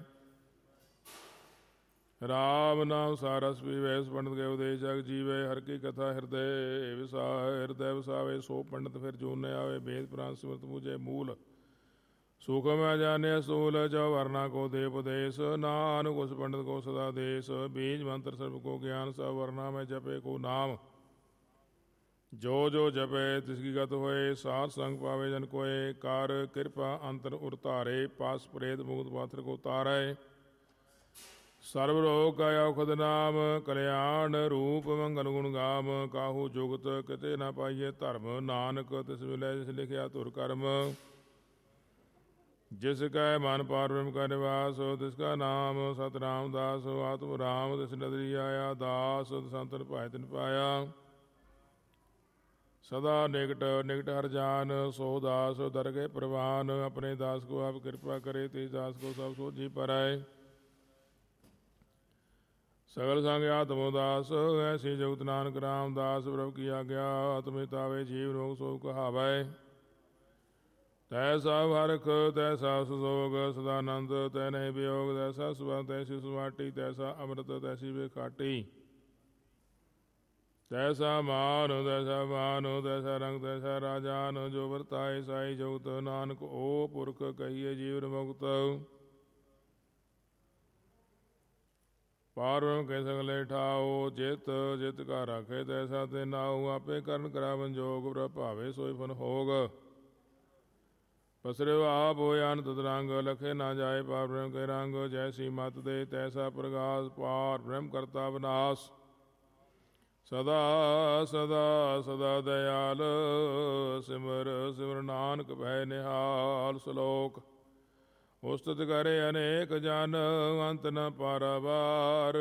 ਰਾਮ ਨਾਮ ਸਾਰਸ ਪੀਵੈ ਪੰਡਿਤ ਕੇ ਉਦੇਸ਼ ਜਗ ਜੀਵੈ। ਹਰ ਕੀ ਕਥਾ ਹਿਰਦੈ ਵਸਾਵੇ। ਸੋ ਪੰਡਿਤ ਫਿਰ ਜੂਨੇ ਆਵੇ ਵੇਦ ਪੁਰਾਨ ਸਿਮਰਤ ਬੂਝੇ ਮੂਲ। ਸੁਖ ਮੈਂ ਜਾਣਿਆ ਸੂਲ ਜੋ ਵਰਨਾ ਕੋ ਦੇ ਉਪਦੇਸ਼। ਨਾਨਕ ਉਸ ਪੰਡਿਤ ਕੋ ਸਦਾ ਦੇਸ਼। ਬੀਜ ਮੰਤਰ ਸਰਬ ਕੋ ਗਿਆਨ ਸਭ ਵਰਨਾ ਮੈਂ ਜਪੇ ਕੋ ਨਾਮ। ਜੋ ਜੋ ਜਪੇ ਤਿਸ ਕੀ ਗਤ ਹੋਏ ਸਾਧ ਸੰਗ ਪਾਵੇ ਜਨ ਕੋਏ। ਕਰ ਕਿਰਪਾ ਅੰਤਰ ਉਰ ਧਾਰੇ ਪਾਸ ਪ੍ਰੇਤ ਮੁਕਤ ਪਾਥਰ ਕੋ ਤਾਰੈ। ਸਰਬ ਰੋਗ ਕਾ ਔਖਦ ਨਾਮ ਕਲਿਆਣ ਰੂਪ ਮੰਗਲ ਗੁਣ ਗਾਮ। ਕਾਹੂ ਜੁਗਤ ਕਿਤੇ ਨਾ ਪਾਈਏ ਧਰਮ ਨਾਨਕ ਤਿਸ ਮਿਲੈ ਜਿਸ ਲਿਖਿਆ ਧੁਰ ਕਰਮ। ਜਿਸ ਕੈ ਮਨ ਪਾਰ ਬ੍ਰਹਮ ਕਾ ਨਿਵਾਸ ਤਿਸ ਕਾ ਨਾਮ ਸਤਿ ਰਾਮਦਾਸ। ਆਤਮ ਰਾਮ ਤਿਸ ਨਦਰੀ ਆਇਆ ਦਾਸ ਸੰਤਨ ਭਾਇ ਤਿਨ ਪਾਇਆ। ਸਦਾ ਨਿਕਟ ਨਿਕਟ ਹਰ ਜਾਨ ਸੋ ਦਾਸ ਦਰਗੇ ਪ੍ਰਵਾਨ। ਆਪਣੇ ਦਾਸ ਕੋ ਆਪ ਕਿਰਪਾ ਕਰੇ ਤੇ ਦਾਸ ਕੋ ਸਭ ਸੋਝੀ ਪਰੈ। ਸਗਲ ਸੰਗ ਆਤਮ ਉਦਾਸ ਐਸੀ ਜਗਤ ਨਾਨਕ ਰਾਮਦਾਸ। ਪ੍ਰਭ ਕੀ ਆਗਿਆ ਆਤਮਿਤਾਵੇ ਜੀਵ ਰੋਗ ਸੋ ਕਹਾਵੈ। ਤੈਸਾ ਹਰਖ ਤੈਸਾ ਸੁਸੋਗ ਸਦਾ ਆਨੰਦ ਤੈ ਨਹੀਂ ਵਿਯੋਗ। ਤੈਸਾ ਸੁਭਾ ਤੈਸੀ ਸੁਵਾਟੀ ਤੈਸਾ ਅੰਮ੍ਰਿਤ ਤੈਸੀ ਵਿਖਾਟੀ। ਤੈਸਾ ਮਾਨ ਤੈਸਾ ਰੰਗ ਤੈਸਾ ਰਾਜਾਨ। ਜੋ ਵਰਤਾਏ ਸਾਈ ਜੁਗਤ ਨਾਨਕ ਓ ਪੁਰਖ ਕਹੀਏ ਜੀਵਨ ਮੁਕਤ। ਪਾਰ ਬ੍ਰਹਮ ਕੇ ਸਗਲੇ ਠਾਓ ਜਿਤ ਜਿਤ ਕਾ ਰਾਖੇ ਤੈਸਾ ਤੇ ਨਾਉ। ਆਪੇ ਕਰਨ ਕਰਾਵਨ ਜੋਗ ਪ੍ਰਭ ਭਾਵੇ ਸੋਈ ਫਨ ਹੋਗ। ਪਸਰਿਓ ਆਪ ਹੋਇ ਅਨੰਤ ਰੰਗ ਲਖੇ ਨਾ ਜਾਏ ਪਾਰ ਬ੍ਰਹਮ ਕੇ ਰੰਗ। ਜੈਸੀ ਮਤ ਦੇ ਤੈਸਾ ਪ੍ਰਗਾਸ ਪਾਰ ਬ੍ਰਹਮ ਕਰਤਾ ਵਿਨਾਸ਼। ਸਦਾ ਸਦਾ ਸਦਾ ਦਇਆਲ ਸਿਮਰ ਸਿਮਰ ਨਾਨਕ ਭੈ ਨਿਹਾਲ। ਸ਼ਲੋਕ ਉਸਤਤ ਕਰੇ ਅਨੇਕ ਜਨ ਅੰਤ ਨ ਪਾਰਾਵਾਰ।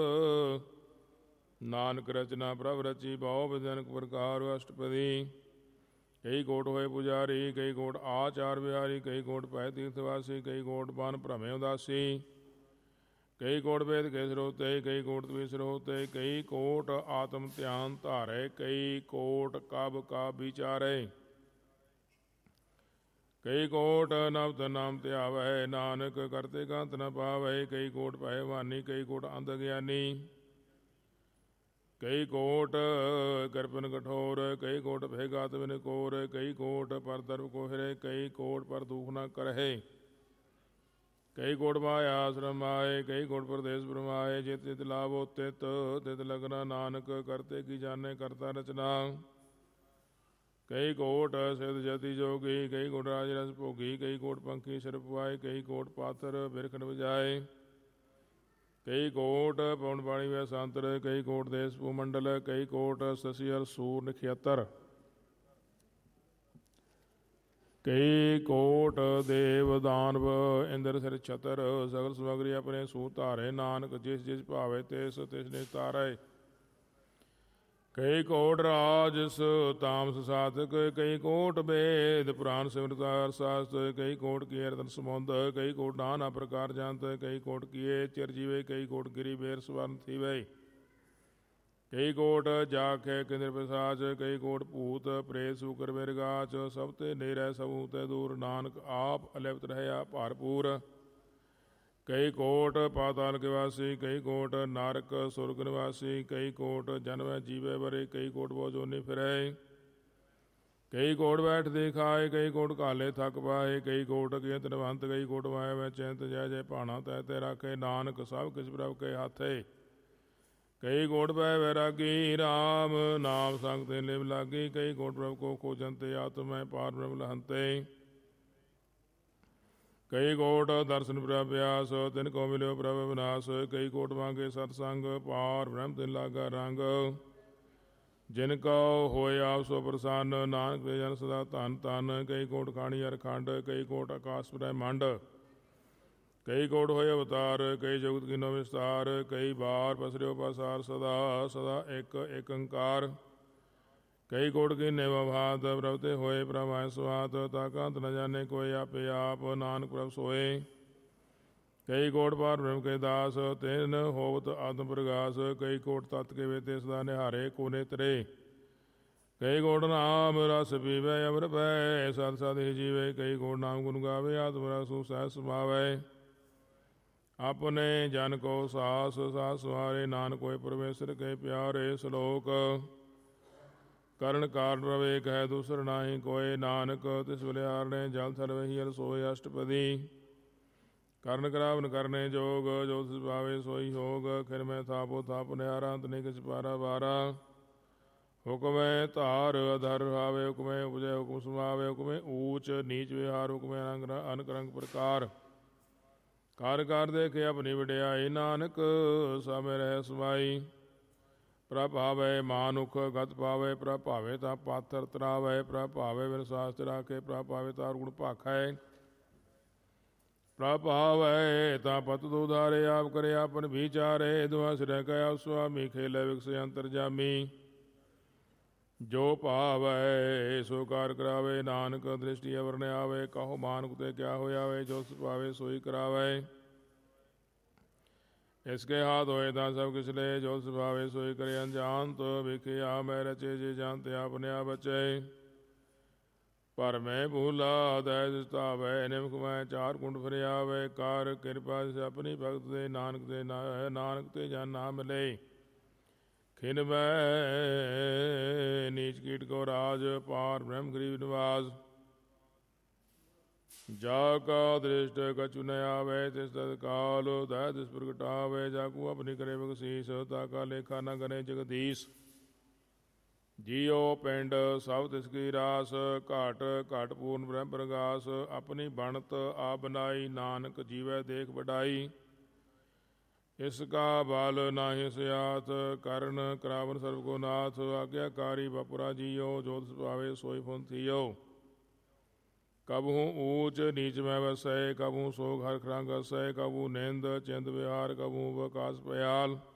ਨਾਨਕ ਰਚਨਾ ਪ੍ਰਭ ਰਚੀ ਬਹੁ ਵਿਧਿਅਨਕ ਪ੍ਰਕਾਰ। ਅਸ਼ਟਪਦੀ ਕਈ ਕੋਟ ਹੋਏ ਪੁਜਾਰੀ ਕਈ ਕੋਟ ਆਚਾਰ ਵਿਹਾਰੀ। ਕਈ ਕੋਟ ਪੈ ਤੀਰਥਵਾਸੀ ਕਈ ਕੋਟ ਬਨ ਭ੍ਰਮੇ ਉਦਾਸੀ। ਕਈ ਕੋਟ ਵੇਦ ਕੇ ਸਰੋਤੇ ਕਈ ਕੋਟ ਤਵੀ ਸਰੋਤੇ। ਕਈ ਕੋਟ ਆਤਮ ਧਿਆਨ ਧਾਰੇ ਕਈ ਕੋਟ ਕਬ ਕਾ ਵਿਚਾਰੇ। ਕਈ ਕੋਟ ਨਵਤ ਨਾਮ ਧਿਆਵੈ ਨਾਨਕ ਕਰਤੇ ਕੰਤ ਨ ਪਾਵੈ। ਕਈ ਕੋਟ ਭੈ ਵਾਨੀ ਕਈ ਕੋਟ ਅੰਧ ਗਿਆਨੀ। ਕਈ ਕੋਟ ਕਰਪਨ ਕਠੋਰ ਕਈ ਕੋਟ ਭੈ ਗਾਤ ਬਿਨ ਕੋਰ। ਕਈ ਕੋਟ ਪਰ ਦਰਬ ਕੋ ਹਿਰੇ ਕਈ ਕੋਟ ਪਰ ਦੁਖ ਨ ਕਰਹਿ। ਕਈ ਕੋਟ ਮਾਇਆ ਆਸ਼ਰਮ ਆਏ ਕਈ ਕੋਟ ਪ੍ਰਦੇਸ਼ ਬ੍ਰਹਮਾਏ। ਜਿਤ ਜਿਤ ਲਾਭੋ ਤਿਤ ਤਿਤ ਲਗਨਾ ਨਾਨਕ ਕਰਤੇ ਕੀ ਜਾਣੇ ਕਰਤਾ ਰਚਨਾ। ਕਈ ਕੋਟ ਸਿਧ ਜਤੀ ਜੋਗੀ ਕਈ ਕੋਟ ਰਾਜ ਰਸ ਭੋਗੀ। ਕਈ ਕੋਟ ਪੰਖੀ ਸਿਰ ਪਵਾਏ ਕਈ ਕੋਟ ਪਾਥਰ ਬਿਰਖਣ ਵਜਾਏ। ਕਈ ਕੋਟ ਪਵਨ ਪਾਣੀ ਵੈ ਸੰਤਰ ਕਈ ਕੋਟ ਦੇਸ ਭੂਮੰਡਲ। ਕਈ ਕੋਟ ਸਸੀ ਅਰ ਸੂਰ ਨਖੇਤਰ। ਕਈ ਕੋਟ ਦੇਵ ਦਾਨਵ ਇੰਦਰ ਸਿਰ ਛਤਰ। ਸਗਲ ਸਮਗਰੀ ਆਪਣੇ ਸੂ ਧਾਰੇ ਨਾਨਕ ਜਿਸ ਜਿਸ ਭਾਵੇ ਤਿਸ ਤਿਸ ਨਿਤਾਰੈ। ਕਈ ਕੋਟ ਰਾਜਸ ਤਾਮਸ ਸਾਧਕ ਕਈ ਕੋਟ ਵੇਦ ਪੁਰਾਨ ਸਿਮਰਤਾਰ ਸ਼ਾਸਤਰ। ਕਈ ਕੋਟ ਕੀਏ ਰਤਨ ਸਮੁੰਦ ਕਈ ਕੋਟ ਨਾਨਾ ਪ੍ਰਕਾਰ ਜੰਤ। ਕਈ ਕੋਟ ਕੀਏ ਚਿਰ ਜੀਵੇ ਕਈ ਕੋਟ ਗਿਰੀ ਬੇਰ ਸਵਰਨ ਥੀਵੇ। ਕਈ ਕੋਟ ਜਾਖੇ ਕਿੰਦਰ ਪਿਸਾਚ ਕਈ ਕੋਟ ਭੂਤ ਪ੍ਰੇਤ ਸੂਕਰ ਮਿਰਗਾਚ। ਸਭ ਤੇ ਨੇਰੈ ਸਭੂ ਤੇ ਦੂਰ ਨਾਨਕ ਆਪ ਅਲਿਪਤ ਰਹਿਆ ਭਰਪੂਰ। ਕਈ ਕੋਟ ਪਾਤਾਲ ਕੇ ਵਾਸੀ ਕਈ ਕੋਟ ਨਾਰਕ ਸੁਰਗ ਨਿਵਾਸੀ। ਕਈ ਕੋਟ ਜਨਮੈ ਜੀਵੇ ਬਰੇ ਕਈ ਕੋਟ ਬਹੁ ਜੋਨੀ ਫਿਰੈ। ਕਈ ਕੋਟ ਬੈਠ ਦੇ ਖਾਏ, ਕਈ ਕੋਟ ਘਾਲੇ ਥੱਕ ਪਾਏ, ਕਈ ਕੋਟ ਅਗਿਅੰਤ ਨਿਵੰਤ, ਕਈ ਕੋਟ ਵਾਏ ਵੈ ਚਿੰਤ ਜੈ ਜੈ ਭਾਣਾ ਤੈ ਤੇ ਰਾਖੇ, ਨਾਨਕ ਸਭ ਕਿਛ ਪ੍ਰਭ ਕੇ ਹਾਥੇ। ਕਈ ਕੋਟ ਪੈ ਵੈਰਾਗੀ, ਰਾਮ ਨਾਮ ਸੰਗ ਤੇ ਲਿਵ ਲਾਗੀ, ਕਈ ਕੋਟ ਪ੍ਰਭ ਕੋ ਖੋਜਨ ਤੇ ਆਤਮੈ ਪਾਰ ਬ੍ਰਹਮ ਲਹੰਤੇ। ਕਈ ਕੋਟ ਦਰਸ਼ਨ ਪ੍ਰਭ ਪਿਆਸ, ਤਿਨ ਕੋ ਮਿਲਿਓ ਪ੍ਰਭ ਵਿਨਾਸ਼, ਕਈ ਕੋਟ ਮੰਗੇ ਸਤਸੰਗ, ਪਾਰ ਬ੍ਰਹਮ ਤਿਨ ਲਾਗਾ ਰੰਗ। ਜਿਨ ਕਉ ਹੋਏ ਆਪ ਸੋ ਪ੍ਰਸੰਨ, ਨਾਨਕ ਦੇ ਜਨ ਸਦਾ ਧਨ ਧਨ। ਕਈ ਕੋਟ ਖਾਣੀ ਅਰਖੰਡ, ਕਈ ਕੋਟ ਆਕਾਸ਼ ਬ੍ਰਹਿਮੰਡ, ਕਈ ਕੋਟ ਹੋਏ ਅਵਤਾਰ, ਕਈ ਜੁਗਤ ਕੀਨੋ ਵਿਸਤਾਰ, ਕਈ ਬਾਰ ਪਸਰਿਓ ਪਸਾਰ, ਸਦਾ ਸਦਾ ਇੱਕ ਏਕ ਓੰਕਾਰ। ਕਈ ਕੋਟ ਕੀਨੇ ਵਭਾਤ, ਪ੍ਰਭ ਤੇ ਹੋਏ ਪ੍ਰਭਾਇ ਸਵਾਤ, ਤਾਕਾ ਅੰਤ ਨ ਜਾਣੇ ਕੋਇ, ਆਪੇ ਆਪ ਨਾਨਕ ਪ੍ਰਭ ਸੋਏ। ਕਈ ਕੋਟ ਪਾਰ ਬ੍ਰਹਮ ਕੇ ਦਾਸ, ਤਿਨ ਹੋਵਤ ਆਤਮ ਪ੍ਰਗਾਸ, ਕਈ ਕੋਟ ਤਤ ਕੇ ਵੇਤੇ ਸਦਾ ਨਿਹਾਰੇ ਕੋ ਨੇਤਰੇ। ਕਈ ਕੋਟ ਨਾਮ ਰਸ ਪੀਵੇ, ਅਮਰ ਪੈ ਸਤ ਸਤ ਹੀ ਜੀਵੇ, ਕਈ ਕੋਟ ਨਾਮ ਗੁਣ ਗਾਵੇ, ਆਤਮ ਰਸੁ ਸਹਿ ਸਮਾਵੈ। ਆਪਣੇ ਜਨ ਕੋ ਸਾਸ ਸਾਸ ਸਵਾਰੇ, ਨਾਨਕ ਹੋਏ ਪਰਮੇਸ਼ਰ ਕੇ ਪਿਆਰੇ। ਸ਼ਲੋਕ ਕਰਨ ਕਾਰਨ ਰਵੇ ਕਹਿ ਦੂਸਰ ਨਾਹੀ ਕੋਏ, ਨਾਨਕ ਤਿਸ ਬਲਿਹਾਰਣੇ ਜਲ ਥਲ ਵਹੀ ਰਸੋਏ। ਅਸ਼ਟਪਦੀ ਕਰਨ ਕਰਾਵਨ ਕਰਨੇ ਜੋਗ, ਜੋ ਤਿਸ ਭਾਵੇ ਸੋਈ ਹੋਗ। ਖਿਰ ਮੈਂ ਥਾਪੋ ਥਾਪ ਨਿਹਾਰਾ, ਅੰਤ ਨਹੀਂ ਕਿਛ ਪਾਰਾ ਵਾਰਾ। ਹੁਕਮੈ ਧਾਰ ਅਧਰ ਹਾਵੇ, ਹੁਕਮੈ ਉਪਜੈ ਹੁਕਮ ਸੁਭਾਵੇ, ਹੁਕਮੈ ਊਚ ਨੀਚ ਵਿਹਾਰ, ਹੁਕਮੈ ਅਨਕ ਰੰਗ ਪ੍ਰਕਾਰ। ਕਾਰ ਕਾਰ ਦੇਖੇ ਆਪਣੀ ਵਡਿਆਈ, ਨਾਨਕ ਸਭੈ ਰਹਿ ਸਮਾਈ। ਪ੍ਰਭ ਭਾਵੈ ਮਾਨੁਖ ਗਤ ਪਾਵੈ, ਪ੍ਰਭ ਭਾਵੇ ਤਾਂ ਪਾਥਰ ਤਰਾਵੈ, ਪ੍ਰਭ ਭਾਵੇ ਬਿਨ ਸਾਸਤ ਰਾਖੇ, ਪ੍ਰਭ ਭਾਵੇ ਤਾਂ ਗੁਣ ਭਾਖੈ। ਪ੍ਰਭ ਭਾਵੈ ਤਾਂ ਪਤ ਦੁਧਾਰੇ, ਆਪ ਕਰੇ ਆਪਨ ਵਿਚਾਰੇ। ਦੁਆ ਸਿਰੈ ਕੈ ਸੁਆਮੀ, ਖੇਲੇ ਵਿਗਸੇ ਅੰਤਰਜਾਮੀ। ਜੋ ਭਾਵੈ ਸੋ ਕਾਰ ਕਰਾਵੇ, ਨਾਨਕ ਦ੍ਰਿਸ਼ਟੀ ਅਵਰ ਨ ਆਵੇ। ਕਹੋ ਮਾਨੁਖ ਤੇ ਕਿਆ ਹੋਇਆਵੇ, ਜੋ ਸੁਭਾਵੇ ਸੋਈ ਕਰਾਵੇ। ਇਸਕੇ ਹਾਥ ਹੋਏ ਤਾਂ ਸਭ ਕਿਛ ਲੈ, ਜੋ ਸੁਭਾਵੇ ਸੋਈ ਕਰੇ ਅਨਜਾਨਤ। ਵੇਖੇ ਆ ਮੈਂ ਰਚੇ, ਜੇ ਜਾਣਤੇ ਆਪਨੇ ਆ ਬਚੇ। ਪਰ ਮੈਂ ਭੂਲਾ ਦਇ ਦਿਸਤਾਵੈ, ਨਿਮਕ ਮੈਂ ਚਾਰ ਕੁੰਡ ਫਿਰਿਆਵੇ। ਕਾਰ ਕਿਰਪਾ ਜਿਸ ਆਪਣੀ ਭਗਤ ਦੇ, ਨਾਨਕ ਤੇ ਜਨ ਨਾ ਮਿਲੇ। ਖਿਨ ਮੈਂ ਨੀਚ ਕੀਟ ਕੋ ਰਾਜ, ਪਾਰ ਬ੍ਰਹਮ ਗਰੀਬ ਨਿਵਾਸ। ਜਾ ਕਾ ਦ੍ਰਿਸ਼ਟ ਕਛੁ ਨ ਆਵੇ, ਤਿਸ ਤਤ ਕਾਲ ਦਇਆ ਦਿਸ ਪ੍ਰਗਟਾਵੇ। ਜਾਕੂ ਆਪਣੀ ਕਰੇ ਬਖਸ਼ੀਸ, ਤਾ ਕਾ ਲੇਖਾ ਨ ਗਣੇ ਜਗਦੀਸ਼। ਜੀਉ ਪਿੰਡ ਸਭ ਤਿਸ ਕੀ ਰਾਸ, ਘਾਟ ਘਾਟ ਪੂਰਨ ਬ੍ਰਹਮ ਪ੍ਰਗਾਸ। ਆਪਣੀ ਬਣਤ ਆਪ ਬਨਾਈ, ਨਾਨਕ ਜੀਵੈ ਦੇਖ ਵਡਾਈ। ਇਸ ਕਾ ਬਲ ਨਾਹਿ ਸਿਆਤ, ਕਰਨ ਕਰਾਵਨ ਸਰਬ ਕੋ ਨਾਥ। ਆਗਿਆਕਾਰੀ ਬਪੁਰਾ ਜੀਉ, ਜੋ ਤਿਸ ਭਾਵੇ ਸੋਈ ਫੁਨ ਥੀਉ। ਕਬਹੂ ਊਚ ਨੀਚ ਮੈਂ ਵਸੈ, ਕਬਹੂ ਸੋਗ ਹਰਖ ਰੰਗ ਹਸੈ। ਕਬਹੂ ਨਿੰਦ ਚਿੰਦ ਵਿਹਾਰ, ਕਬਹੂ ਵਕਾਸ ਭਿਆਲ।